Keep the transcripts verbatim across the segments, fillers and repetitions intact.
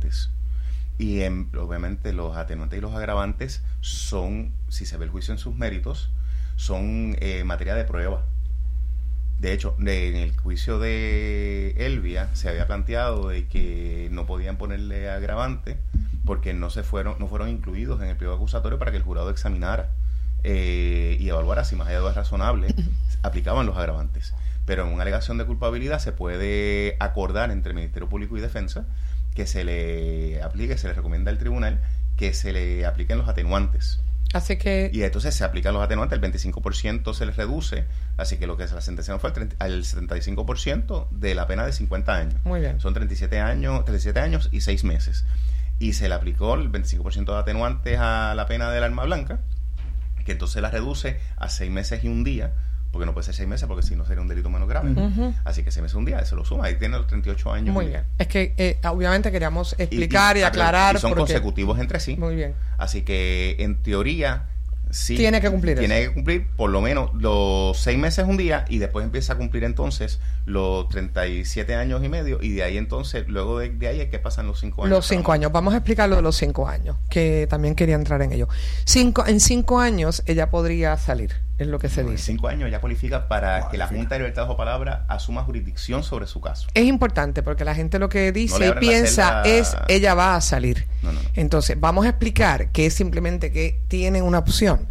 atenuantes. Y en, obviamente los atenuantes y los agravantes son, si se ve el juicio en sus méritos, son eh, materia de prueba. De hecho, de, en el juicio de Elvia se había planteado de que no podían ponerle agravante porque no se fueron no fueron incluidos en el pliego acusatorio para que el jurado examinara eh, y evaluara si más allá de es razonable aplicaban los agravantes. Pero en una alegación de culpabilidad se puede acordar entre el Ministerio Público y Defensa que se le aplique, se le recomienda al tribunal que se le apliquen los atenuantes. Así que... Y entonces se aplican los atenuantes, el veinticinco por ciento se les reduce, así que lo que se la sentenciaron fue el, treinta, el setenta y cinco por ciento de la pena de cincuenta años. Muy bien. Son treinta y siete años, treinta y siete años y seis meses. Y se le aplicó el veinticinco por ciento de atenuantes a la pena del arma blanca, que entonces la reduce a seis meses y un día, porque no puede ser seis meses porque si no sería un delito menos grave. Uh-huh. Así que seis meses y un día, se lo suma, ahí tiene los treinta y ocho años. Muy bien. Es que eh, obviamente queríamos explicar y, y, y aclarar. Y son porque... consecutivos entre sí. Muy bien. Así que en teoría... Sí, tiene que cumplir tiene eso. que cumplir por lo menos los seis meses un día y después empieza a cumplir entonces los treinta y siete años y medio y de ahí entonces, luego de, de ahí es que pasan los cinco años. Los cinco años, vamos a explicar lo de los cinco años, que también quería entrar en ello. Cinco, en cinco años ella podría salir, es lo que se no, dice. En cinco años ya cualifica para no, que la Junta de Libertad Bajo Palabra asuma jurisdicción sobre su caso. Es importante porque la gente lo que dice no y piensa celda... es ella va a salir. No, no, no. Entonces, vamos a explicar que es simplemente que tienen una opción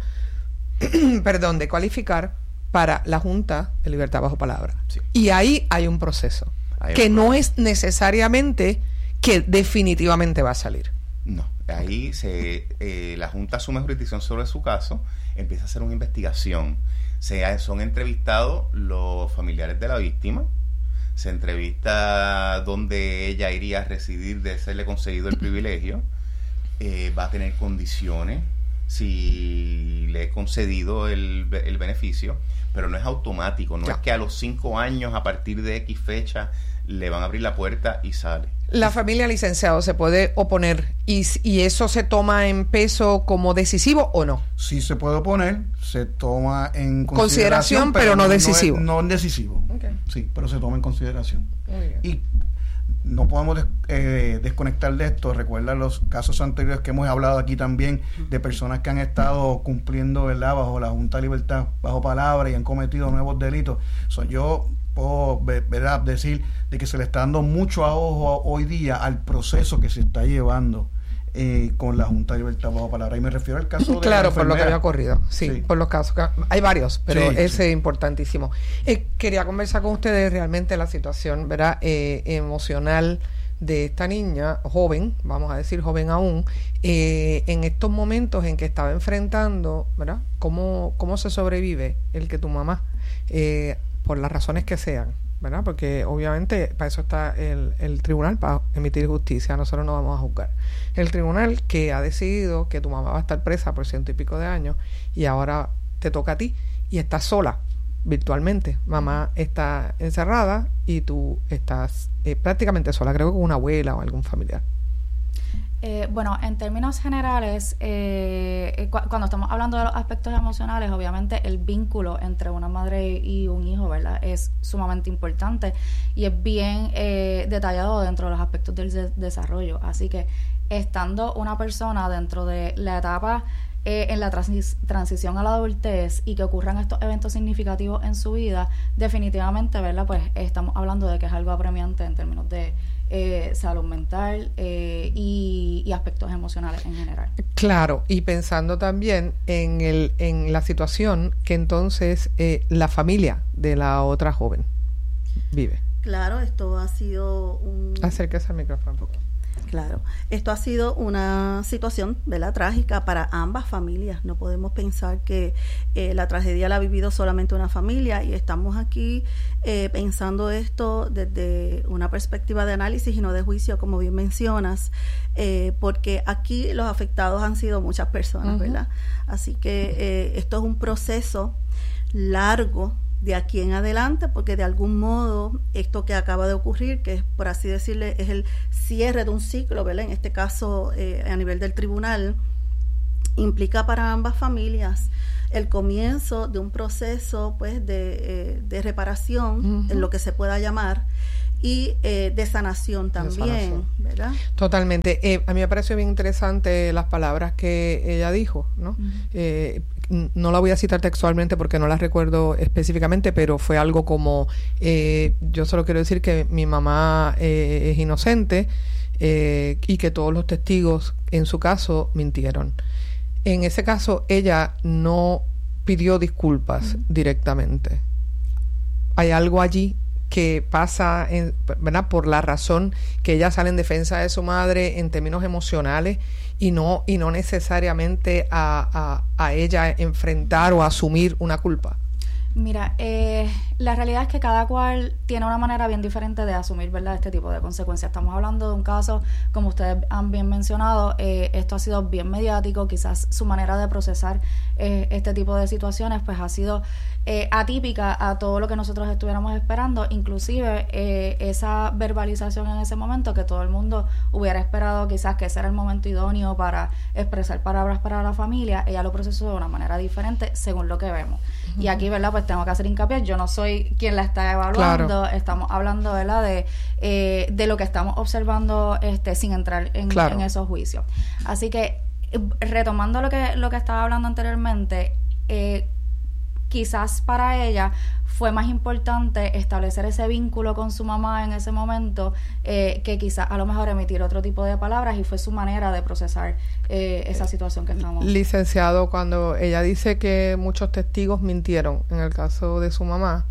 perdón, de cualificar para la Junta de Libertad Bajo Palabra. Sí. Y ahí hay un proceso hay que un no proceso. Es necesariamente que definitivamente va a salir. No, ahí se eh, la Junta asume jurisdicción sobre su caso, empieza a hacer una investigación. Se, son entrevistados los familiares de la víctima, se entrevista dónde ella iría a residir de serle concedido el privilegio, eh, va a tener condiciones si le he concedido el, el beneficio, pero no es automático, no ya. Es que a los cinco años a partir de X fecha le van a abrir la puerta y sale. La familia, licenciado, se puede oponer y, y eso se toma en peso como decisivo o no. Sí se puede oponer, se toma en consideración, consideración pero, pero no decisivo. No es, no es decisivo, okay. Sí, pero se toma en consideración. Muy bien. Y no podemos des, eh, desconectar de esto. Recuerda los casos anteriores que hemos hablado aquí también de personas que han estado cumpliendo, ¿verdad?, bajo la Junta de Libertad Bajo Palabra y han cometido nuevos delitos. So, yo puedo, ¿verdad?, decir de que se le está dando mucho ojo hoy día al proceso que se está llevando eh, con la Junta de Libertad Bajo Palabra. Y me refiero al caso de claro, por lo que había ocurrido. Sí, sí, por los casos. Que, hay varios, pero sí, ese sí. Es importantísimo. Eh, quería conversar con ustedes realmente la situación, ¿verdad?, eh, emocional de esta niña, joven, vamos a decir joven aún, eh, en estos momentos en que estaba enfrentando, ¿verdad?, cómo, cómo se sobrevive el que tu mamá, eh, por las razones que sean, ¿verdad?, porque obviamente para eso está el, el tribunal, para emitir justicia, nosotros no vamos a juzgar. El tribunal que ha decidido que tu mamá va a estar presa por ciento y pico de años y ahora te toca a ti y estás sola virtualmente. Mamá está encerrada y tú estás eh, prácticamente sola, creo que con una abuela o algún familiar. Eh, bueno, en términos generales, eh, cu- cuando estamos hablando de los aspectos emocionales, obviamente el vínculo entre una madre y un hijo, ¿verdad?, es sumamente importante y es bien eh, detallado dentro de los aspectos del de- desarrollo. Así que estando una persona dentro de la etapa eh, en la transi- transición a la adultez y que ocurran estos eventos significativos en su vida, definitivamente, ¿verdad?, pues estamos hablando de que es algo apremiante en términos de Eh, salud mental eh, y, y aspectos emocionales en general. Claro, y pensando también en el en la situación que entonces eh, la familia de la otra joven vive. Claro, esto ha sido un... Acérquese al micrófono un poco. Claro, esto ha sido una situación, ¿verdad?, trágica para ambas familias. No podemos pensar que eh, la tragedia la ha vivido solamente una familia y estamos aquí eh, pensando esto desde una perspectiva de análisis y no de juicio, como bien mencionas, eh, porque aquí los afectados han sido muchas personas, uh-huh. ¿verdad? Así que eh, esto es un proceso largo de aquí en adelante, porque de algún modo esto que acaba de ocurrir, que es, por así decirle, es el cierre de un ciclo, ¿verdad?, en este caso eh, a nivel del tribunal, implica para ambas familias el comienzo de un proceso, pues, de, eh, de reparación, uh-huh. en lo que se pueda llamar, y eh, de sanación también, de sanación. ¿Verdad? Totalmente. Eh, a mí me pareció bien interesante las palabras que ella dijo, ¿no? Uh-huh. Eh, no la voy a citar textualmente porque no las recuerdo específicamente, pero fue algo como, eh, yo solo quiero decir que mi mamá eh, es inocente eh, y que todos los testigos en su caso mintieron. En ese caso, ella no pidió disculpas uh-huh. directamente. Hay algo allí que pasa, en, ¿verdad? Por la razón que ella sale en defensa de su madre en términos emocionales y no y no necesariamente a, a, a ella enfrentar o asumir una culpa. Mira, eh, la realidad es que cada cual tiene una manera bien diferente de asumir, ¿verdad?, este tipo de consecuencias. Estamos hablando de un caso, como ustedes han bien mencionado, eh, esto ha sido bien mediático, quizás su manera de procesar eh, este tipo de situaciones pues ha sido eh, atípica a todo lo que nosotros estuviéramos esperando, inclusive eh, esa verbalización en ese momento que todo el mundo hubiera esperado quizás que ese era el momento idóneo para expresar palabras para la familia, ella lo procesó de una manera diferente según lo que vemos. Uh-huh. Y aquí, ¿verdad?, pues tengo que hacer hincapié, yo no soy quien la está evaluando, claro. Estamos hablando, ¿verdad?, de, eh, de lo que estamos observando este sin entrar en, claro. en esos juicios. Así que, retomando lo que, lo que estaba hablando anteriormente, eh, quizás para ella fue más importante establecer ese vínculo con su mamá en ese momento eh, que quizás a lo mejor emitir otro tipo de palabras, y fue su manera de procesar eh, esa situación que estamos. Licenciado, cuando ella dice que muchos testigos mintieron en el caso de su mamá,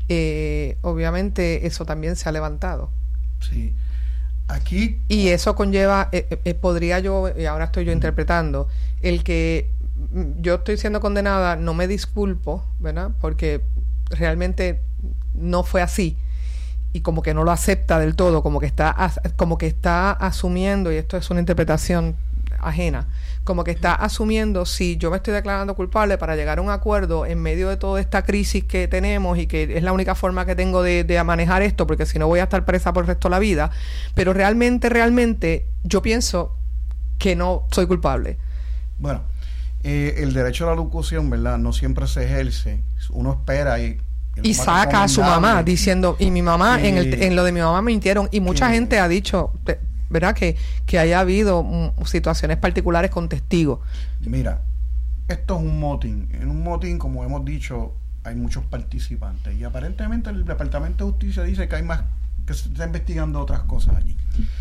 eh, obviamente eso también se ha levantado. Sí. Aquí... Y eso conlleva, eh, eh, podría yo, y ahora estoy yo interpretando, el que yo estoy siendo condenada, no me disculpo, ¿verdad?, porque realmente no fue así, y como que no lo acepta del todo, como que está as, como que está asumiendo, y esto es una interpretación ajena, como que está asumiendo, si yo me estoy declarando culpable para llegar a un acuerdo en medio de toda esta crisis que tenemos y que es la única forma que tengo de, de manejar esto, porque si no voy a estar presa por el resto de la vida, pero realmente, realmente yo pienso que no soy culpable. Bueno, Eh, el derecho a la locución, ¿verdad?, no siempre se ejerce. Uno espera y... Y saca a su mamá diciendo, y mi mamá, eh, en, el, en lo de mi mamá me mintieron. Y mucha que, gente ha dicho, ¿verdad?, que, que haya habido um, situaciones particulares con testigos. Mira, esto es un motín. En un motín, como hemos dicho, hay muchos participantes. Y aparentemente el Departamento de Justicia dice que hay más, que se está investigando otras cosas allí.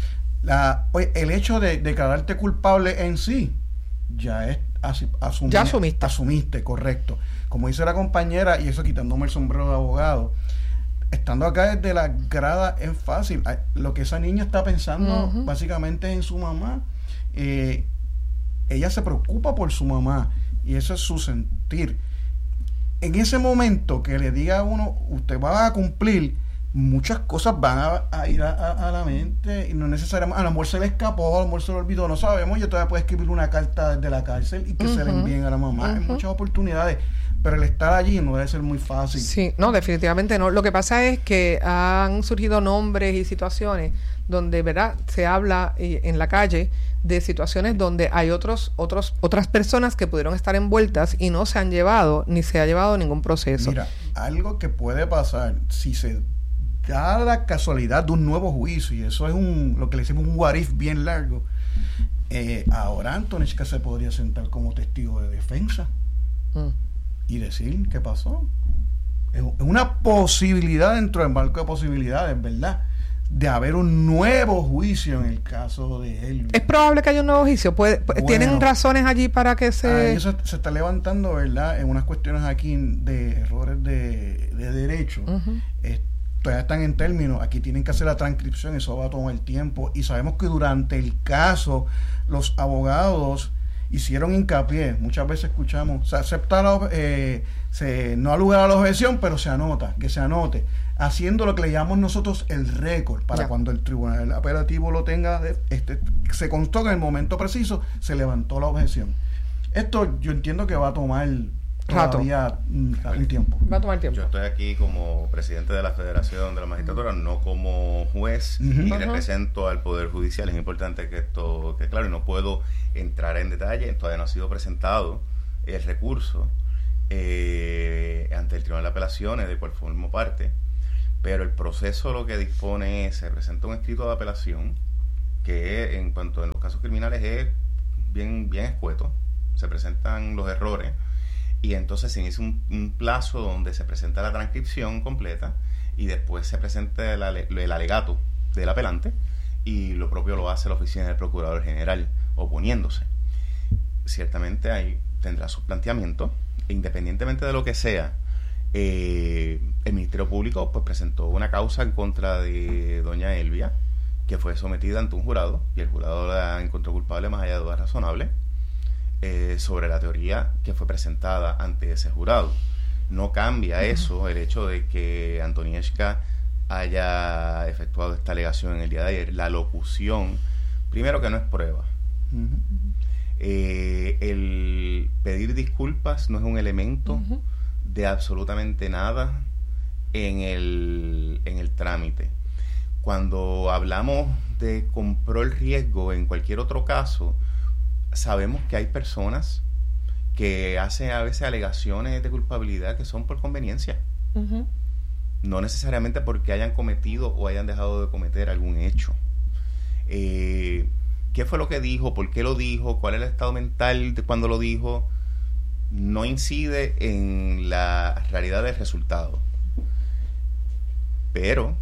La, oye, el hecho de declararte culpable en sí ya es asumir, ya asumiste. asumiste, correcto. Como dice la compañera, y eso quitándome el sombrero de abogado, estando acá desde la grada es fácil. Lo que esa niña está pensando uh-huh. básicamente en su mamá. Eh, ella se preocupa por su mamá y eso es su sentir. En ese momento que le diga a uno, usted va a cumplir, muchas cosas van a, a ir a, a, a la mente, y no necesariamente, a lo mejor se le escapó, a lo mejor se le olvidó, no sabemos. Yo todavía puedo escribir una carta desde la cárcel y que uh-huh. se le envíen a la mamá. Uh-huh. Hay muchas oportunidades, pero el estar allí no debe ser muy fácil. Sí, no, definitivamente no. Lo que pasa es que han surgido nombres y situaciones donde, ¿verdad?, se habla en la calle de situaciones donde hay otros, otros, otras personas que pudieron estar envueltas y no se han llevado, ni se ha llevado ningún proceso. Mira, algo que puede pasar si se da la casualidad de un nuevo juicio, y eso es un lo que le decimos un what if bien largo, eh, ahora Antonichka se podría sentar como testigo de defensa mm. y decir qué pasó. Es una posibilidad dentro del marco de posibilidades, ¿verdad?, de haber un nuevo juicio en el caso de él. Es probable que haya un nuevo juicio. Puede, bueno, ¿tienen razones allí para que se...? Eso se está levantando, ¿verdad?, en unas cuestiones aquí de errores de, de derecho. Uh-huh. eh, todavía están en términos, aquí tienen que hacer la transcripción, eso va a tomar tiempo, y sabemos que durante el caso los abogados hicieron hincapié, muchas veces escuchamos, se acepta la, eh, se, no ha lugar a la objeción, pero se anota, que se anote, haciendo lo que le llamamos nosotros el récord, para yeah. cuando el tribunal apelativo lo tenga, este, se constó que en el momento preciso se levantó la objeción. Esto yo entiendo que va a tomar todavía un tiempo. Va a tomar tiempo. Yo estoy aquí como presidente de la Federación de la Magistratura, uh-huh. no como juez, uh-huh. y uh-huh. represento al Poder Judicial. Es importante que esto quede claro, y no puedo entrar en detalle. Todavía no ha sido presentado el recurso eh, ante el Tribunal de Apelaciones, del cual formo parte, pero el proceso lo que dispone es, se presenta un escrito de apelación, que en cuanto en los casos criminales es bien, bien escueto, se presentan los errores, y entonces se inicia un, un plazo donde se presenta la transcripción completa, y después se presenta el, ale, el alegato del apelante, y lo propio lo hace la oficina del Procurador General, oponiéndose. Ciertamente ahí tendrá sus planteamientos, e independientemente de lo que sea, eh, el Ministerio Público pues presentó una causa en contra de doña Elvia, que fue sometida ante un jurado, y el jurado la encontró culpable más allá de dudas razonables, eh, sobre la teoría que fue presentada ante ese jurado. No cambia eso el hecho de que Antonieshka haya efectuado esta alegación en el día de ayer. La locución, primero que no es prueba. Uh-huh. Eh, el pedir disculpas no es un elemento uh-huh. de absolutamente nada en el, en el trámite. Cuando hablamos de compró el riesgo en cualquier otro caso, sabemos que hay personas que hacen a veces alegaciones de culpabilidad que son por conveniencia. Uh-huh. No necesariamente porque hayan cometido o hayan dejado de cometer algún hecho. Eh, ¿Qué fue lo que dijo? ¿Por qué lo dijo? ¿Cuál es el estado mental de cuando lo dijo? No incide en la realidad del resultado. Pero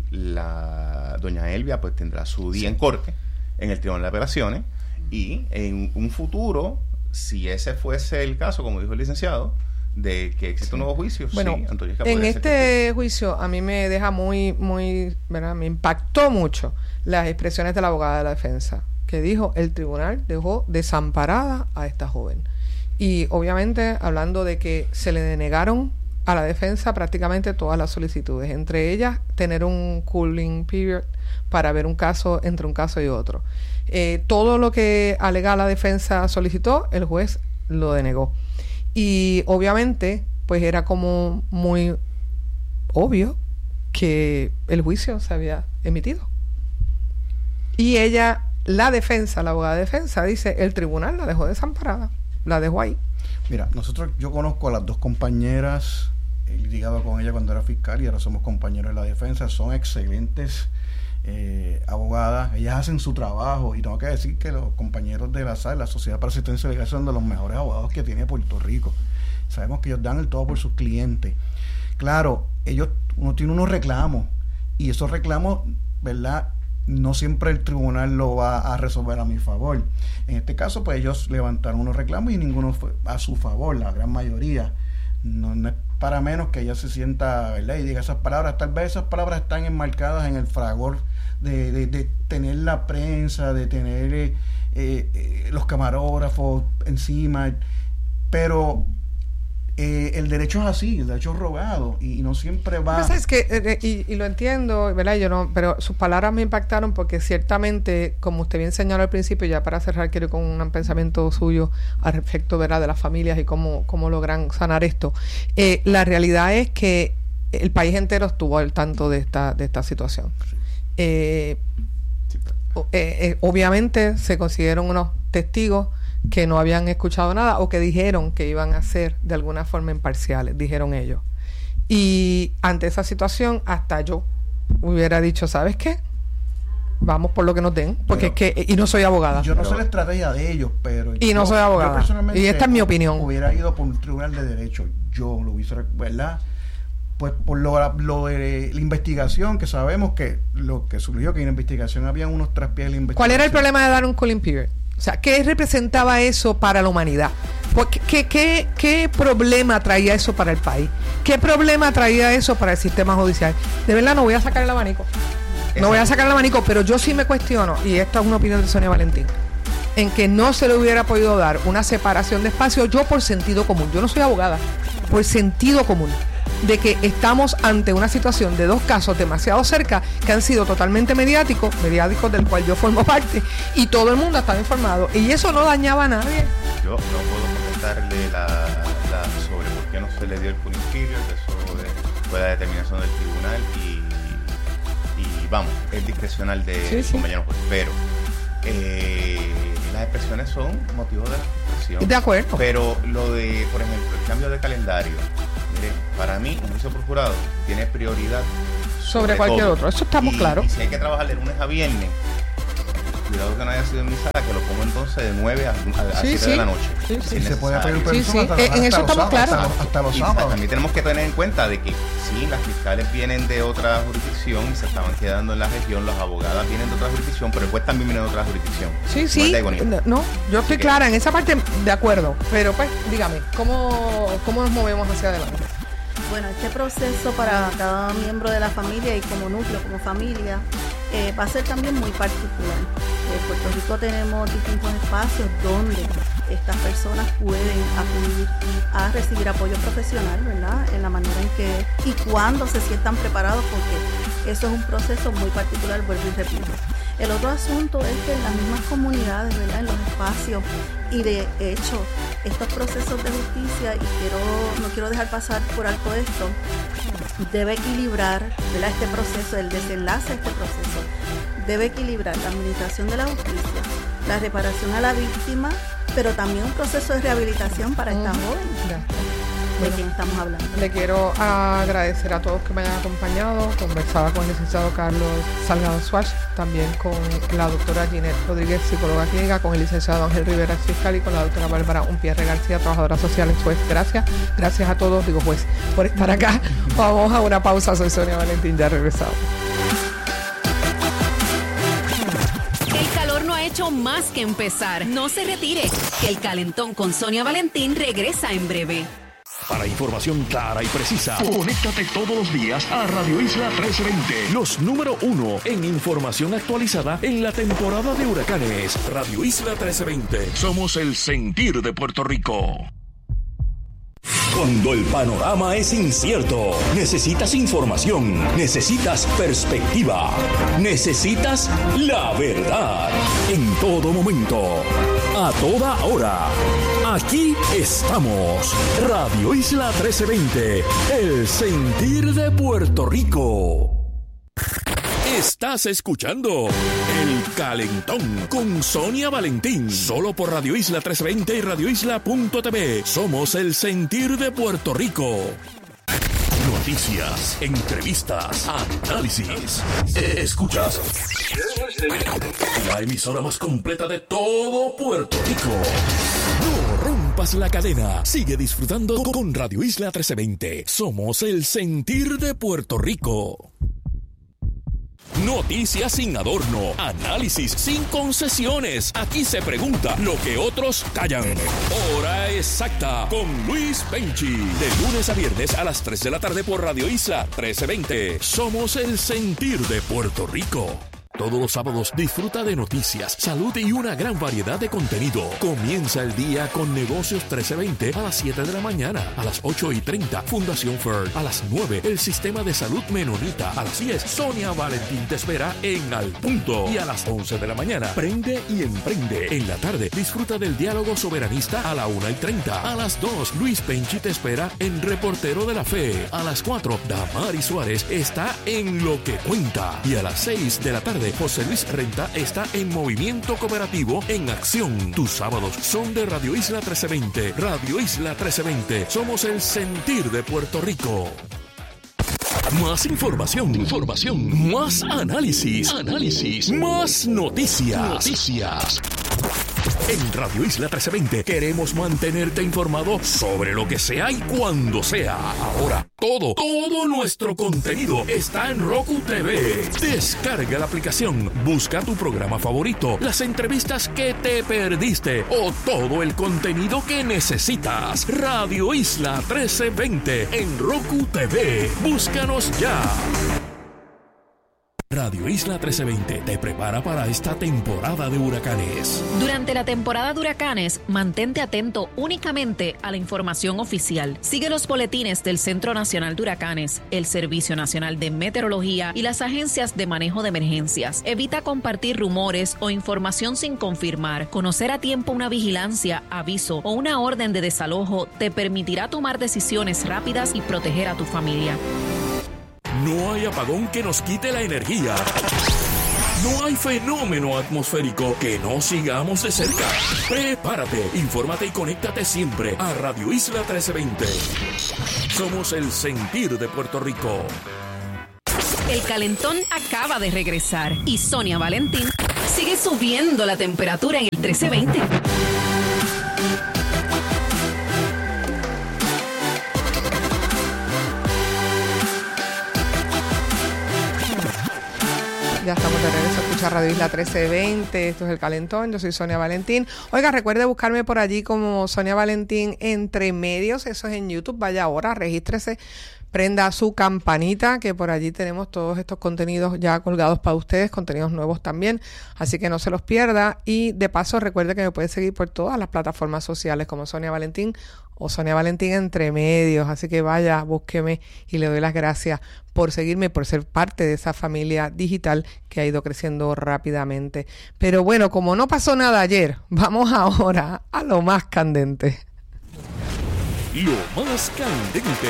la doña Elvia pues tendrá su día sí. en corte, en el Tribunal de Apelaciones, y en un futuro, si ese fuese el caso, como dijo el licenciado, de que existe sí. un nuevo juicio, bueno, sí, Antonieshka en puede este ser juicio a mí me deja muy, muy, ¿verdad? Me impactó mucho las expresiones de la abogada de la defensa, que dijo, el tribunal dejó desamparada a esta joven. Y obviamente hablando de que se le denegaron a la defensa prácticamente todas las solicitudes, entre ellas tener un cooling period para ver un caso entre un caso y otro. Eh, todo lo que alega la defensa solicitó, el juez lo denegó. Y obviamente, pues era como muy obvio que el juicio se había emitido. Y ella, la defensa, la abogada de defensa, dice, el tribunal la dejó desamparada, la dejó ahí. Mira, nosotros, yo conozco a las dos compañeras, he litigado con ella cuando era fiscal y ahora somos compañeros de la defensa, son excelentes eh, abogadas, ellas hacen su trabajo y tengo que decir que los compañeros de la S A L, la Sociedad para Asistencia Legal, son de los mejores abogados que tiene Puerto Rico. Sabemos que ellos dan el todo por sus clientes. Claro, ellos, uno tiene unos reclamos y esos reclamos, ¿verdad?, no siempre el tribunal lo va a resolver a mi favor. En este caso, pues ellos levantaron unos reclamos y ninguno fue a su favor, la gran mayoría. No, no es para menos que ella se sienta, ¿verdad?, y diga esas palabras. Tal vez esas palabras están enmarcadas en el fragor de, de, de tener la prensa, de tener eh, eh, los camarógrafos encima, pero Eh, el derecho es así, el derecho es rogado y, y no siempre va. ¿Sabes qué? Eh, y, y lo entiendo, ¿verdad? Yo no, pero sus palabras me impactaron porque ciertamente, como usted bien señaló al principio, ya para cerrar quiero ir con un pensamiento suyo al respecto, ¿verdad?, de las familias y cómo, cómo logran sanar esto. Eh, la realidad es que el país entero estuvo al tanto de esta, de esta situación. Eh, eh, eh, obviamente se consiguieron unos testigos que no habían escuchado nada o que dijeron que iban a ser de alguna forma imparciales, dijeron ellos. Y ante esa situación, hasta yo hubiera dicho, ¿sabes qué? Vamos por lo que nos den, porque pero, es que, y no soy abogada. Yo no pero, sé la estrategia de ellos, pero y yo, no soy abogada. Y esta es mi opinión. Hubiera ido por un tribunal de derecho, yo lo hubiese, ¿verdad? Pues por lo, lo de la investigación, que sabemos que lo que surgió, que en la investigación había unos traspiés de la investigación. ¿Cuál era el problema de dar un cooling period? O sea, ¿qué representaba eso para la humanidad? ¿Qué, qué, qué, ¿Qué problema traía eso para el país? ¿Qué problema traía eso para el sistema judicial? De verdad, no voy a sacar el abanico. No voy a sacar el abanico, pero yo sí me cuestiono, y esta es una opinión de Sonia Valentín, en que no se le hubiera podido dar una separación de espacio, yo por sentido común. Yo no soy abogada, por sentido común, de que estamos ante una situación de dos casos demasiado cerca que han sido totalmente mediáticos, mediáticos del cual yo formo parte, y todo el mundo estaba informado, y eso no dañaba a nadie. Yo no puedo comentarle la, la sobre por qué no se le dio el cooling period, eso de, fue la determinación del tribunal y, y vamos, es discrecional de sí, sí. compañeros, pero eh, las expresiones son motivos de la frustración. De acuerdo. Pero lo de, por ejemplo, el cambio de calendario, miren, para mí un juicio por jurado tiene prioridad sobre, sobre cualquier todo. Otro. Eso estamos y, claros. Y si hay que trabajar de lunes a viernes, cuidado que no haya sido en mi sala, que lo pongo entonces de nueve a siete sí, de la noche. Sí, sí. Si se puede pedir permiso sí, sí. hasta, En hasta eso estamos claros. Hasta, hasta los y sábados. También tenemos que tener en cuenta de que sí, las fiscales vienen de otra jurisdicción y se estaban quedando en la región, las abogadas vienen de otra jurisdicción, pero el juez también viene de otra jurisdicción. Sí, sí. No, no, yo estoy clara en esa parte, de acuerdo. Pero pues, dígame, ¿cómo, cómo nos movemos hacia adelante? Bueno, este proceso para cada miembro de la familia y como núcleo, como familia, eh, va a ser también muy particular. En Puerto Rico tenemos distintos espacios donde estas personas pueden acudir a recibir apoyo profesional, ¿verdad? En la manera en que y cuándo se sientan preparados, porque eso es un proceso muy particular, vuelvo y repito. El otro asunto es que en las mismas comunidades, ¿verdad? En los espacios, y de hecho, estos procesos de justicia, y quiero no quiero dejar pasar por alto esto, debe equilibrar, ¿verdad? Este proceso, el desenlace de este proceso, debe equilibrar la administración de la justicia, la reparación a la víctima, pero también un proceso de rehabilitación para esta joven. Gracias. ¿De bueno, quién estamos hablando? Le quiero agradecer a todos que me hayan acompañado. Conversaba con el licenciado Carlos Salgado Schwartz, también con la doctora Ginette Rodríguez, psicóloga clínica, con el licenciado Ángel Rivera, fiscal, y con la doctora Bárbara Unpierre García, trabajadora social. Juez, gracias. Gracias a todos, digo juez, por estar acá. Vamos a una pausa. Soy Sonia Valentín, ya regresamos. El calor no ha hecho más que empezar. No se retire, que el calentón con Sonia Valentín regresa en breve. Para información clara y precisa, conéctate todos los días a Radio Isla trece veinte. Los número uno en información actualizada en la temporada de huracanes. Radio Isla trece veinte. Somos el sentir de Puerto Rico. Cuando el panorama es incierto, necesitas información, necesitas perspectiva, necesitas la verdad. En todo momento, a toda hora. Aquí estamos. Radio Isla trece veinte, el sentir de Puerto Rico. Estás escuchando El Calentón con Sonia Valentín, solo por Radio Isla trece veinte y radio isla punto t v. Somos el sentir de Puerto Rico. Noticias, entrevistas, análisis. Escuchas la emisora más completa de todo Puerto Rico. No rompas la cadena. Sigue disfrutando con Radio Isla trece veinte. Somos el sentir de Puerto Rico. Noticias sin adorno, análisis sin concesiones. Aquí se pregunta lo que otros callan. Hora exacta con Luis Penchi. De lunes a viernes a las tres de la tarde por Radio Isla trece veinte. Somos el sentir de Puerto Rico. Todos los sábados disfruta de noticias, salud y una gran variedad de contenido. Comienza el día con Negocios trece veinte a las siete de la mañana. A las ocho y treinta, Fundación F E R. A las nueve, el Sistema de Salud Menonita. A las diez, Sonia Valentín te espera en Al Punto. Y a las once de la mañana, Prende y Emprende. En la tarde, disfruta del diálogo soberanista a la una y treinta. A las dos, Luis Penchi te espera en Reportero de la Fe. A las cuatro, Damari Suárez está en Lo que Cuenta. Y a las seis de la tarde, José Luis Renta está en Movimiento Cooperativo en Acción. Tus sábados son de Radio Isla trece veinte. Radio Isla trece veinte. Somos el sentir de Puerto Rico. Más información, información, más análisis, análisis, más noticias, noticias. En Radio Isla trece veinte queremos mantenerte informado sobre lo que sea y cuando sea. Ahora, todo, todo nuestro contenido está en Roku T V. Descarga la aplicación, busca tu programa favorito, las entrevistas que te perdiste o todo el contenido que necesitas. Radio Isla trece veinte en Roku T V. Búscanos ya. Radio Isla trece veinte te prepara para esta temporada de huracanes. Durante la temporada de huracanes, mantente atento únicamente a la información oficial. Sigue los boletines del Centro Nacional de Huracanes, el Servicio Nacional de Meteorología y las agencias de manejo de emergencias. Evita compartir rumores o información sin confirmar. Conocer a tiempo una vigilancia, aviso o una orden de desalojo te permitirá tomar decisiones rápidas y proteger a tu familia. No hay apagón que nos quite la energía. No hay fenómeno atmosférico que no sigamos de cerca. Prepárate, infórmate y conéctate siempre a Radio Isla trece veinte. Somos el sentir de Puerto Rico. El calentón acaba de regresar y Sonia Valentín sigue subiendo la temperatura en el trece veinte. Ya estamos de regreso, escucha Radio Isla trece veinte, esto es El Calentón, yo soy Sonia Valentín. Oiga, recuerde buscarme por allí como Sonia Valentín Entre Medios, eso es en YouTube, vaya ahora, regístrese, prenda su campanita, que por allí tenemos todos estos contenidos ya colgados para ustedes, contenidos nuevos también, así que no se los pierda. Y de paso, recuerde que me puede seguir por todas las plataformas sociales como Sonia Valentín o Sonia Valentín Entre Medios, así que vaya, búsqueme y le doy las gracias por seguirme, por ser parte de esa familia digital que ha ido creciendo rápidamente. Pero bueno, como no pasó nada ayer, vamos ahora a lo más candente. Lo más candente.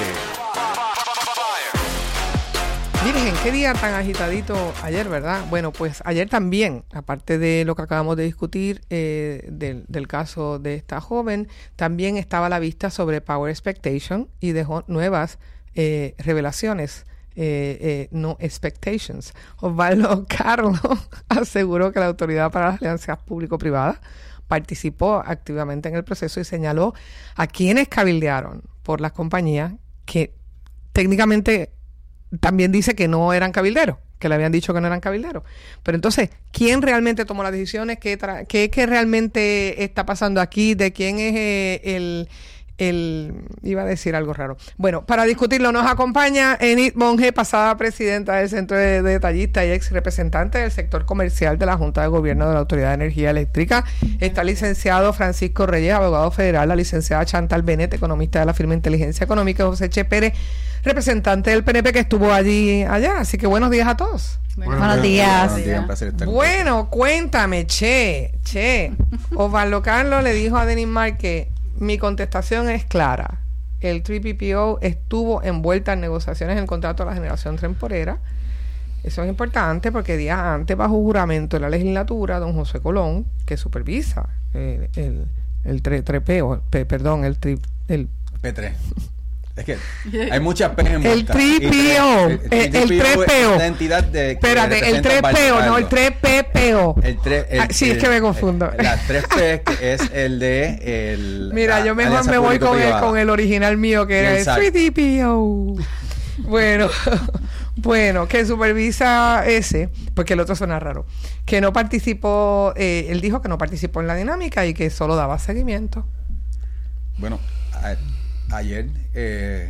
Miren, qué día tan agitadito ayer, ¿verdad? Bueno, pues ayer también, aparte de lo que acabamos de discutir eh, del, del caso de esta joven, también estaba la vista sobre Power Expectation y dejó nuevas eh, revelaciones. Eh, eh, no expectations. Osvaldo Carlos aseguró que la Autoridad para las Alianzas Público-Privadas participó activamente en el proceso y señaló a quienes cabildearon por las compañías que técnicamente también dice que no eran cabilderos, que le habían dicho que no eran cabilderos. Pero entonces, ¿quién realmente tomó las decisiones? ¿Qué, tra- qué, qué realmente está pasando aquí? ¿De quién es eh, el... El, iba a decir algo raro. Bueno, para discutirlo nos acompaña Enid Monge, pasada presidenta del Centro de, de Detallistas y ex representante del sector comercial de la Junta de Gobierno de la Autoridad de Energía Eléctrica. Está el licenciado Francisco Reyes, abogado federal, la licenciada Chantal Bennett, economista de la firma Inteligencia Económica, José Che Pérez, representante del P N P que estuvo allí allá. Así que buenos días a todos. Buenos, buenos días. Buenos días. Un placer estar bueno, cuéntame, Che, Che. Osvaldo Carlos le dijo a Denis Mar que mi contestación es clara. El tres P P O estuvo envuelta en negociaciones en el contrato de la generación temporera. Eso es importante porque días antes, bajo juramento de la legislatura, don José Colón, que supervisa eh, el, el tre, trepeo, pe, perdón, el, tri, el P tres. Es que hay muchas P en el tres P O, el, el, el tres P O es la entidad de espérate, el tres P O, no el tres P P O. El tres, el, ah, sí, el, es que me confundo. El, la tres P que es el de el Mira, la, yo mejor me voy con el, con el original mío que era el tres P O. Bueno, bueno, que supervisa ese, porque el otro suena raro, que no participó, eh, él dijo que no participó en la dinámica y que solo daba seguimiento. Bueno, a, ayer, eh,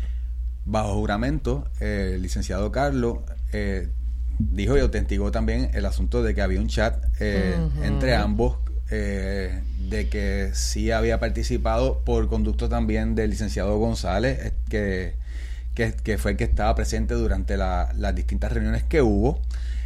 bajo juramento, eh, el licenciado Carlos eh, dijo y autenticó también el asunto de que había un chat eh, uh-huh. entre ambos, eh, de que sí había participado por conducto también del licenciado González, que, que, que fue el que estaba presente durante la, las distintas reuniones que hubo.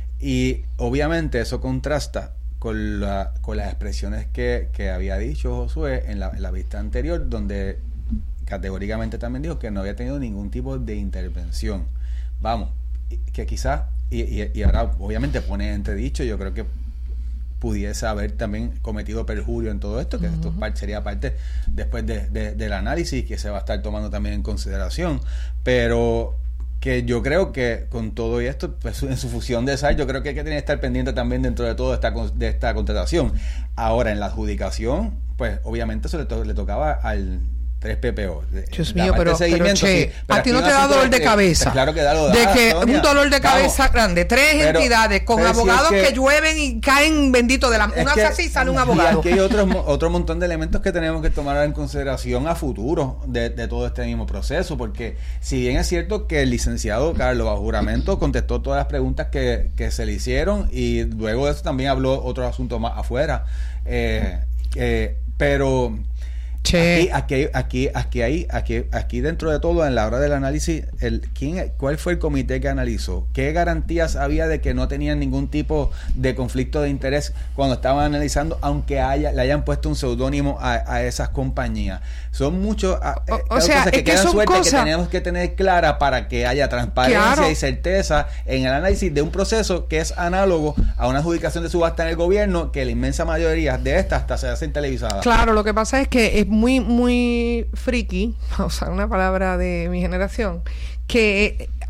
Y obviamente eso contrasta con, la, con las expresiones que, que había dicho Josué en la, en la vista anterior, donde categóricamente también dijo que no había tenido ningún tipo de intervención. Vamos, que quizás, y, y, y ahora obviamente pone entredicho, yo creo que pudiese haber también cometido perjurio en todo esto, que uh-huh. esto sería parte después de, de, del análisis que se va a estar tomando también en consideración, pero que yo creo que con todo esto, pues en su fusión de S A R, yo creo que hay que tener que estar pendiente también dentro de todo esta, de esta contratación. Ahora, en la adjudicación, pues obviamente eso le, to- le tocaba al tres P P O. Dios mío, pero, pero, che, sí, pero a ti no te da dolor de cabeza. Pues claro que da lo da, de que Sonia, un dolor de cabeza vamos, grande, tres pero, entidades con abogados si es que, que llueven y caen bendito de la una así sale un abogado. Y aquí hay otro, otro montón de elementos que tenemos que tomar en consideración a futuro de, de todo este mismo proceso, porque si bien es cierto que el licenciado Carlos bajo juramento contestó todas las preguntas que, que se le hicieron y luego de eso también habló otro asunto más afuera, eh, eh, pero Aquí, aquí, aquí, aquí, hay, aquí, aquí dentro de todo, en la hora del análisis, el, ¿quién, ¿cuál fue el comité que analizó? ¿Qué garantías había de que no tenían ningún tipo de conflicto de interés cuando estaban analizando, aunque haya, le hayan puesto un seudónimo a, a esas compañías? Son muchos o, o sea, cosas que, es que quedan son sueltas cosas que tenemos que tener clara para que haya transparencia claro. y certeza en el análisis de un proceso que es análogo a una adjudicación de subasta en el gobierno, que la inmensa mayoría de estas hasta se hacen televisadas. Claro, lo que pasa es que es muy, muy friki, a usar una palabra de mi generación, que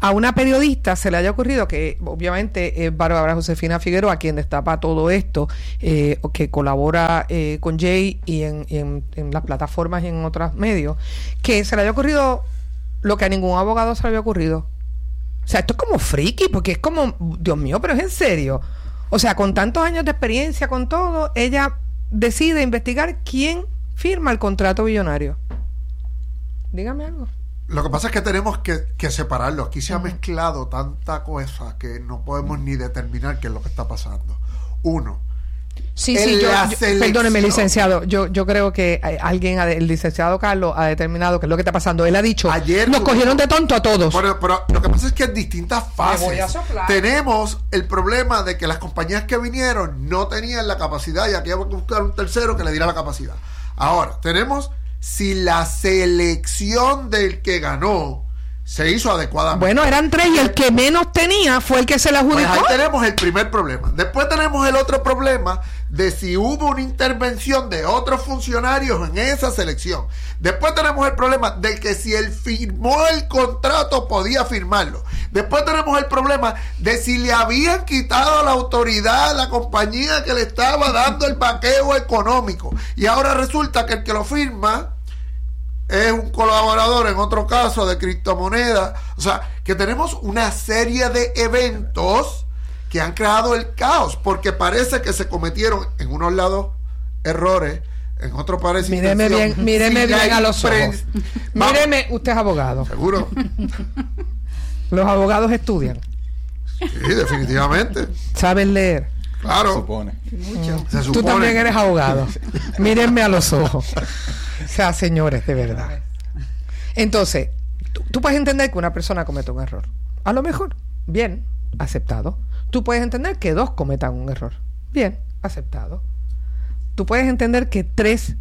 a una periodista se le haya ocurrido, que obviamente es Bárbara Josefina Figueroa quien destapa todo esto, eh, que colabora eh, con Jay y, en, y en, en las plataformas y en otros medios, que se le haya ocurrido lo que a ningún abogado se le había ocurrido. O sea, esto es como friki, porque es como, Dios mío, pero es en serio. O sea, con tantos años de experiencia, con todo, ella decide investigar quién firma el contrato billonario. Dígame algo. Lo que pasa es que tenemos que, que separarlo. Aquí se uh-huh. ha mezclado tanta cosa que no podemos ni determinar qué es lo que está pasando. Uno. Sí, sí, yo, yo perdóneme, licenciado. Yo, yo creo que alguien, el licenciado Carlos, ha determinado qué es lo que está pasando. Él ha dicho, ayer nos cogieron de tonto a todos. Pero, pero lo que pasa es que en distintas fases tenemos el problema de que las compañías que vinieron no tenían la capacidad y aquí hay que buscar un tercero que le diera la capacidad. Ahora, tenemos si la selección del que ganó se hizo adecuadamente. Bueno, eran tres y el que menos tenía fue el que se la adjudicó. Pues ahí tenemos el primer problema. Después tenemos el otro problema de si hubo una intervención de otros funcionarios en esa selección. Después tenemos el problema de que si él firmó el contrato podía firmarlo. Después tenemos el problema de si le habían quitado la autoridad a la compañía que le estaba dando el vaqueo económico. Y ahora resulta que el que lo firma es un colaborador, en otro caso, de criptomonedas. O sea, que tenemos una serie de eventos que han creado el caos, porque parece que se cometieron en unos lados errores, en otros parece míreme bien, míreme bien a los ojos. Míreme, usted es abogado. Seguro. Los abogados estudian. Sí, definitivamente. Saben leer. Claro. Se supone. Mucho. Se supone. Tú también eres abogado. Mírenme a los ojos. O sea, señores, de verdad. Entonces, tú, tú puedes entender que una persona comete un error. A lo mejor, bien, aceptado. Tú puedes entender que dos cometan un error. Bien, aceptado. Tú puedes entender que tres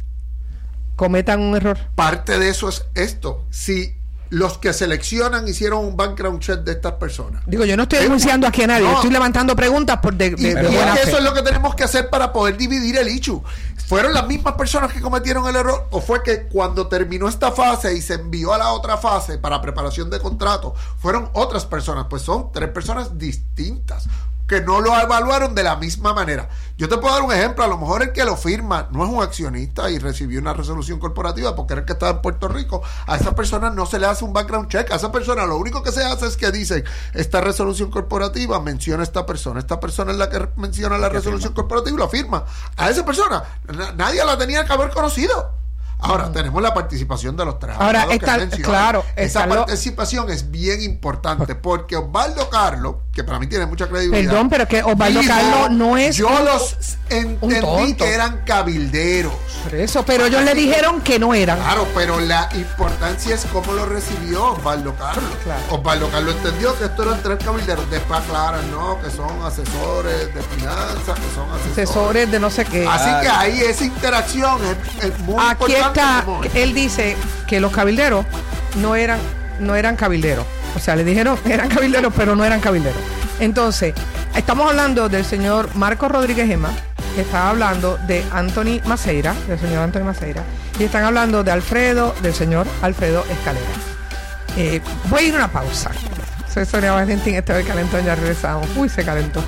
cometan un error. Parte de eso es esto. Si los que seleccionan hicieron un background check de estas personas. Digo, yo no estoy denunciando aquí a nadie, no. Estoy levantando preguntas por de, de, y, de y buena es que fe. Eso es lo que tenemos que hacer para poder dividir el issue. ¿Fueron las mismas personas que cometieron el error o fue que cuando terminó esta fase y se envió a la otra fase para preparación de contrato, fueron otras personas? Pues son tres personas distintas que no lo evaluaron de la misma manera. Yo te puedo dar un ejemplo. A lo mejor el que lo firma no es un accionista y recibió una resolución corporativa porque era el que estaba en Puerto Rico. A esa persona no se le hace un background check. A esa persona lo único que se hace es que dicen, esta resolución corporativa menciona a esta persona. Esta persona es la que menciona la resolución firma? corporativa y lo firma. A esa persona n- nadie la tenía que haber conocido. Ahora, mm. tenemos la participación de los tres. Ahora, está, claro, esa está participación lo... es bien importante porque Osvaldo Carlos, que para mí tiene mucha credibilidad. Perdón, pero que Osvaldo dijo, Carlos no es. Yo un, los entendí que eran cabilderos. Por eso, pero ellos le dijeron que no eran. Claro, pero la importancia es cómo lo recibió Osvaldo Carlos. Claro. Osvaldo Carlos entendió que estos eran tres cabilderos. Después aclaran, no, que son asesores de finanzas, que son asesores. Asesores de no sé qué. Así que ahí esa interacción es, es muy Aquí importante. Está, él dice que los cabilderos no eran, no eran cabilderos. O sea, le dijeron que eran cabilderos, pero no eran cabilderos. Entonces, estamos hablando del señor Marcos Rodríguez Gema, que está hablando de Anthony Maceira, del señor Anthony Maceira, y están hablando de Alfredo, del señor Alfredo Escalera. Eh, voy a ir a una pausa. Soy Sonia Valentín, este es el calentón, ya regresamos. Uy, se calentó.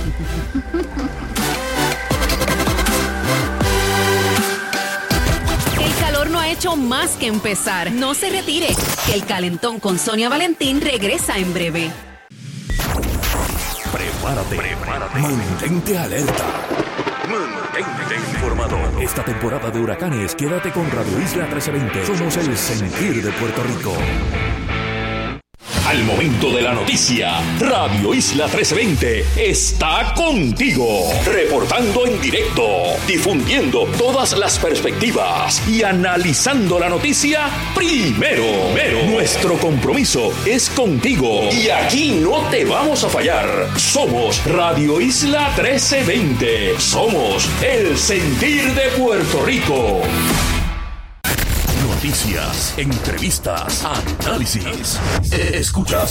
No ha hecho más que empezar. No se retire, que el calentón con Sonia Valentín regresa en breve. Prepárate, prepárate. Mantente alerta. Mantente informado. Esta temporada de huracanes, quédate con Radio Isla trece veinte. Somos el sentir de Puerto Rico. Al momento de la noticia, Radio Isla trece veinte está contigo, reportando en directo, difundiendo todas las perspectivas y analizando la noticia primero. Primero. Nuestro compromiso es contigo y aquí no te vamos a fallar. Somos Radio Isla trece veinte. Somos el sentir de Puerto Rico. Noticias, entrevistas, análisis. Escuchas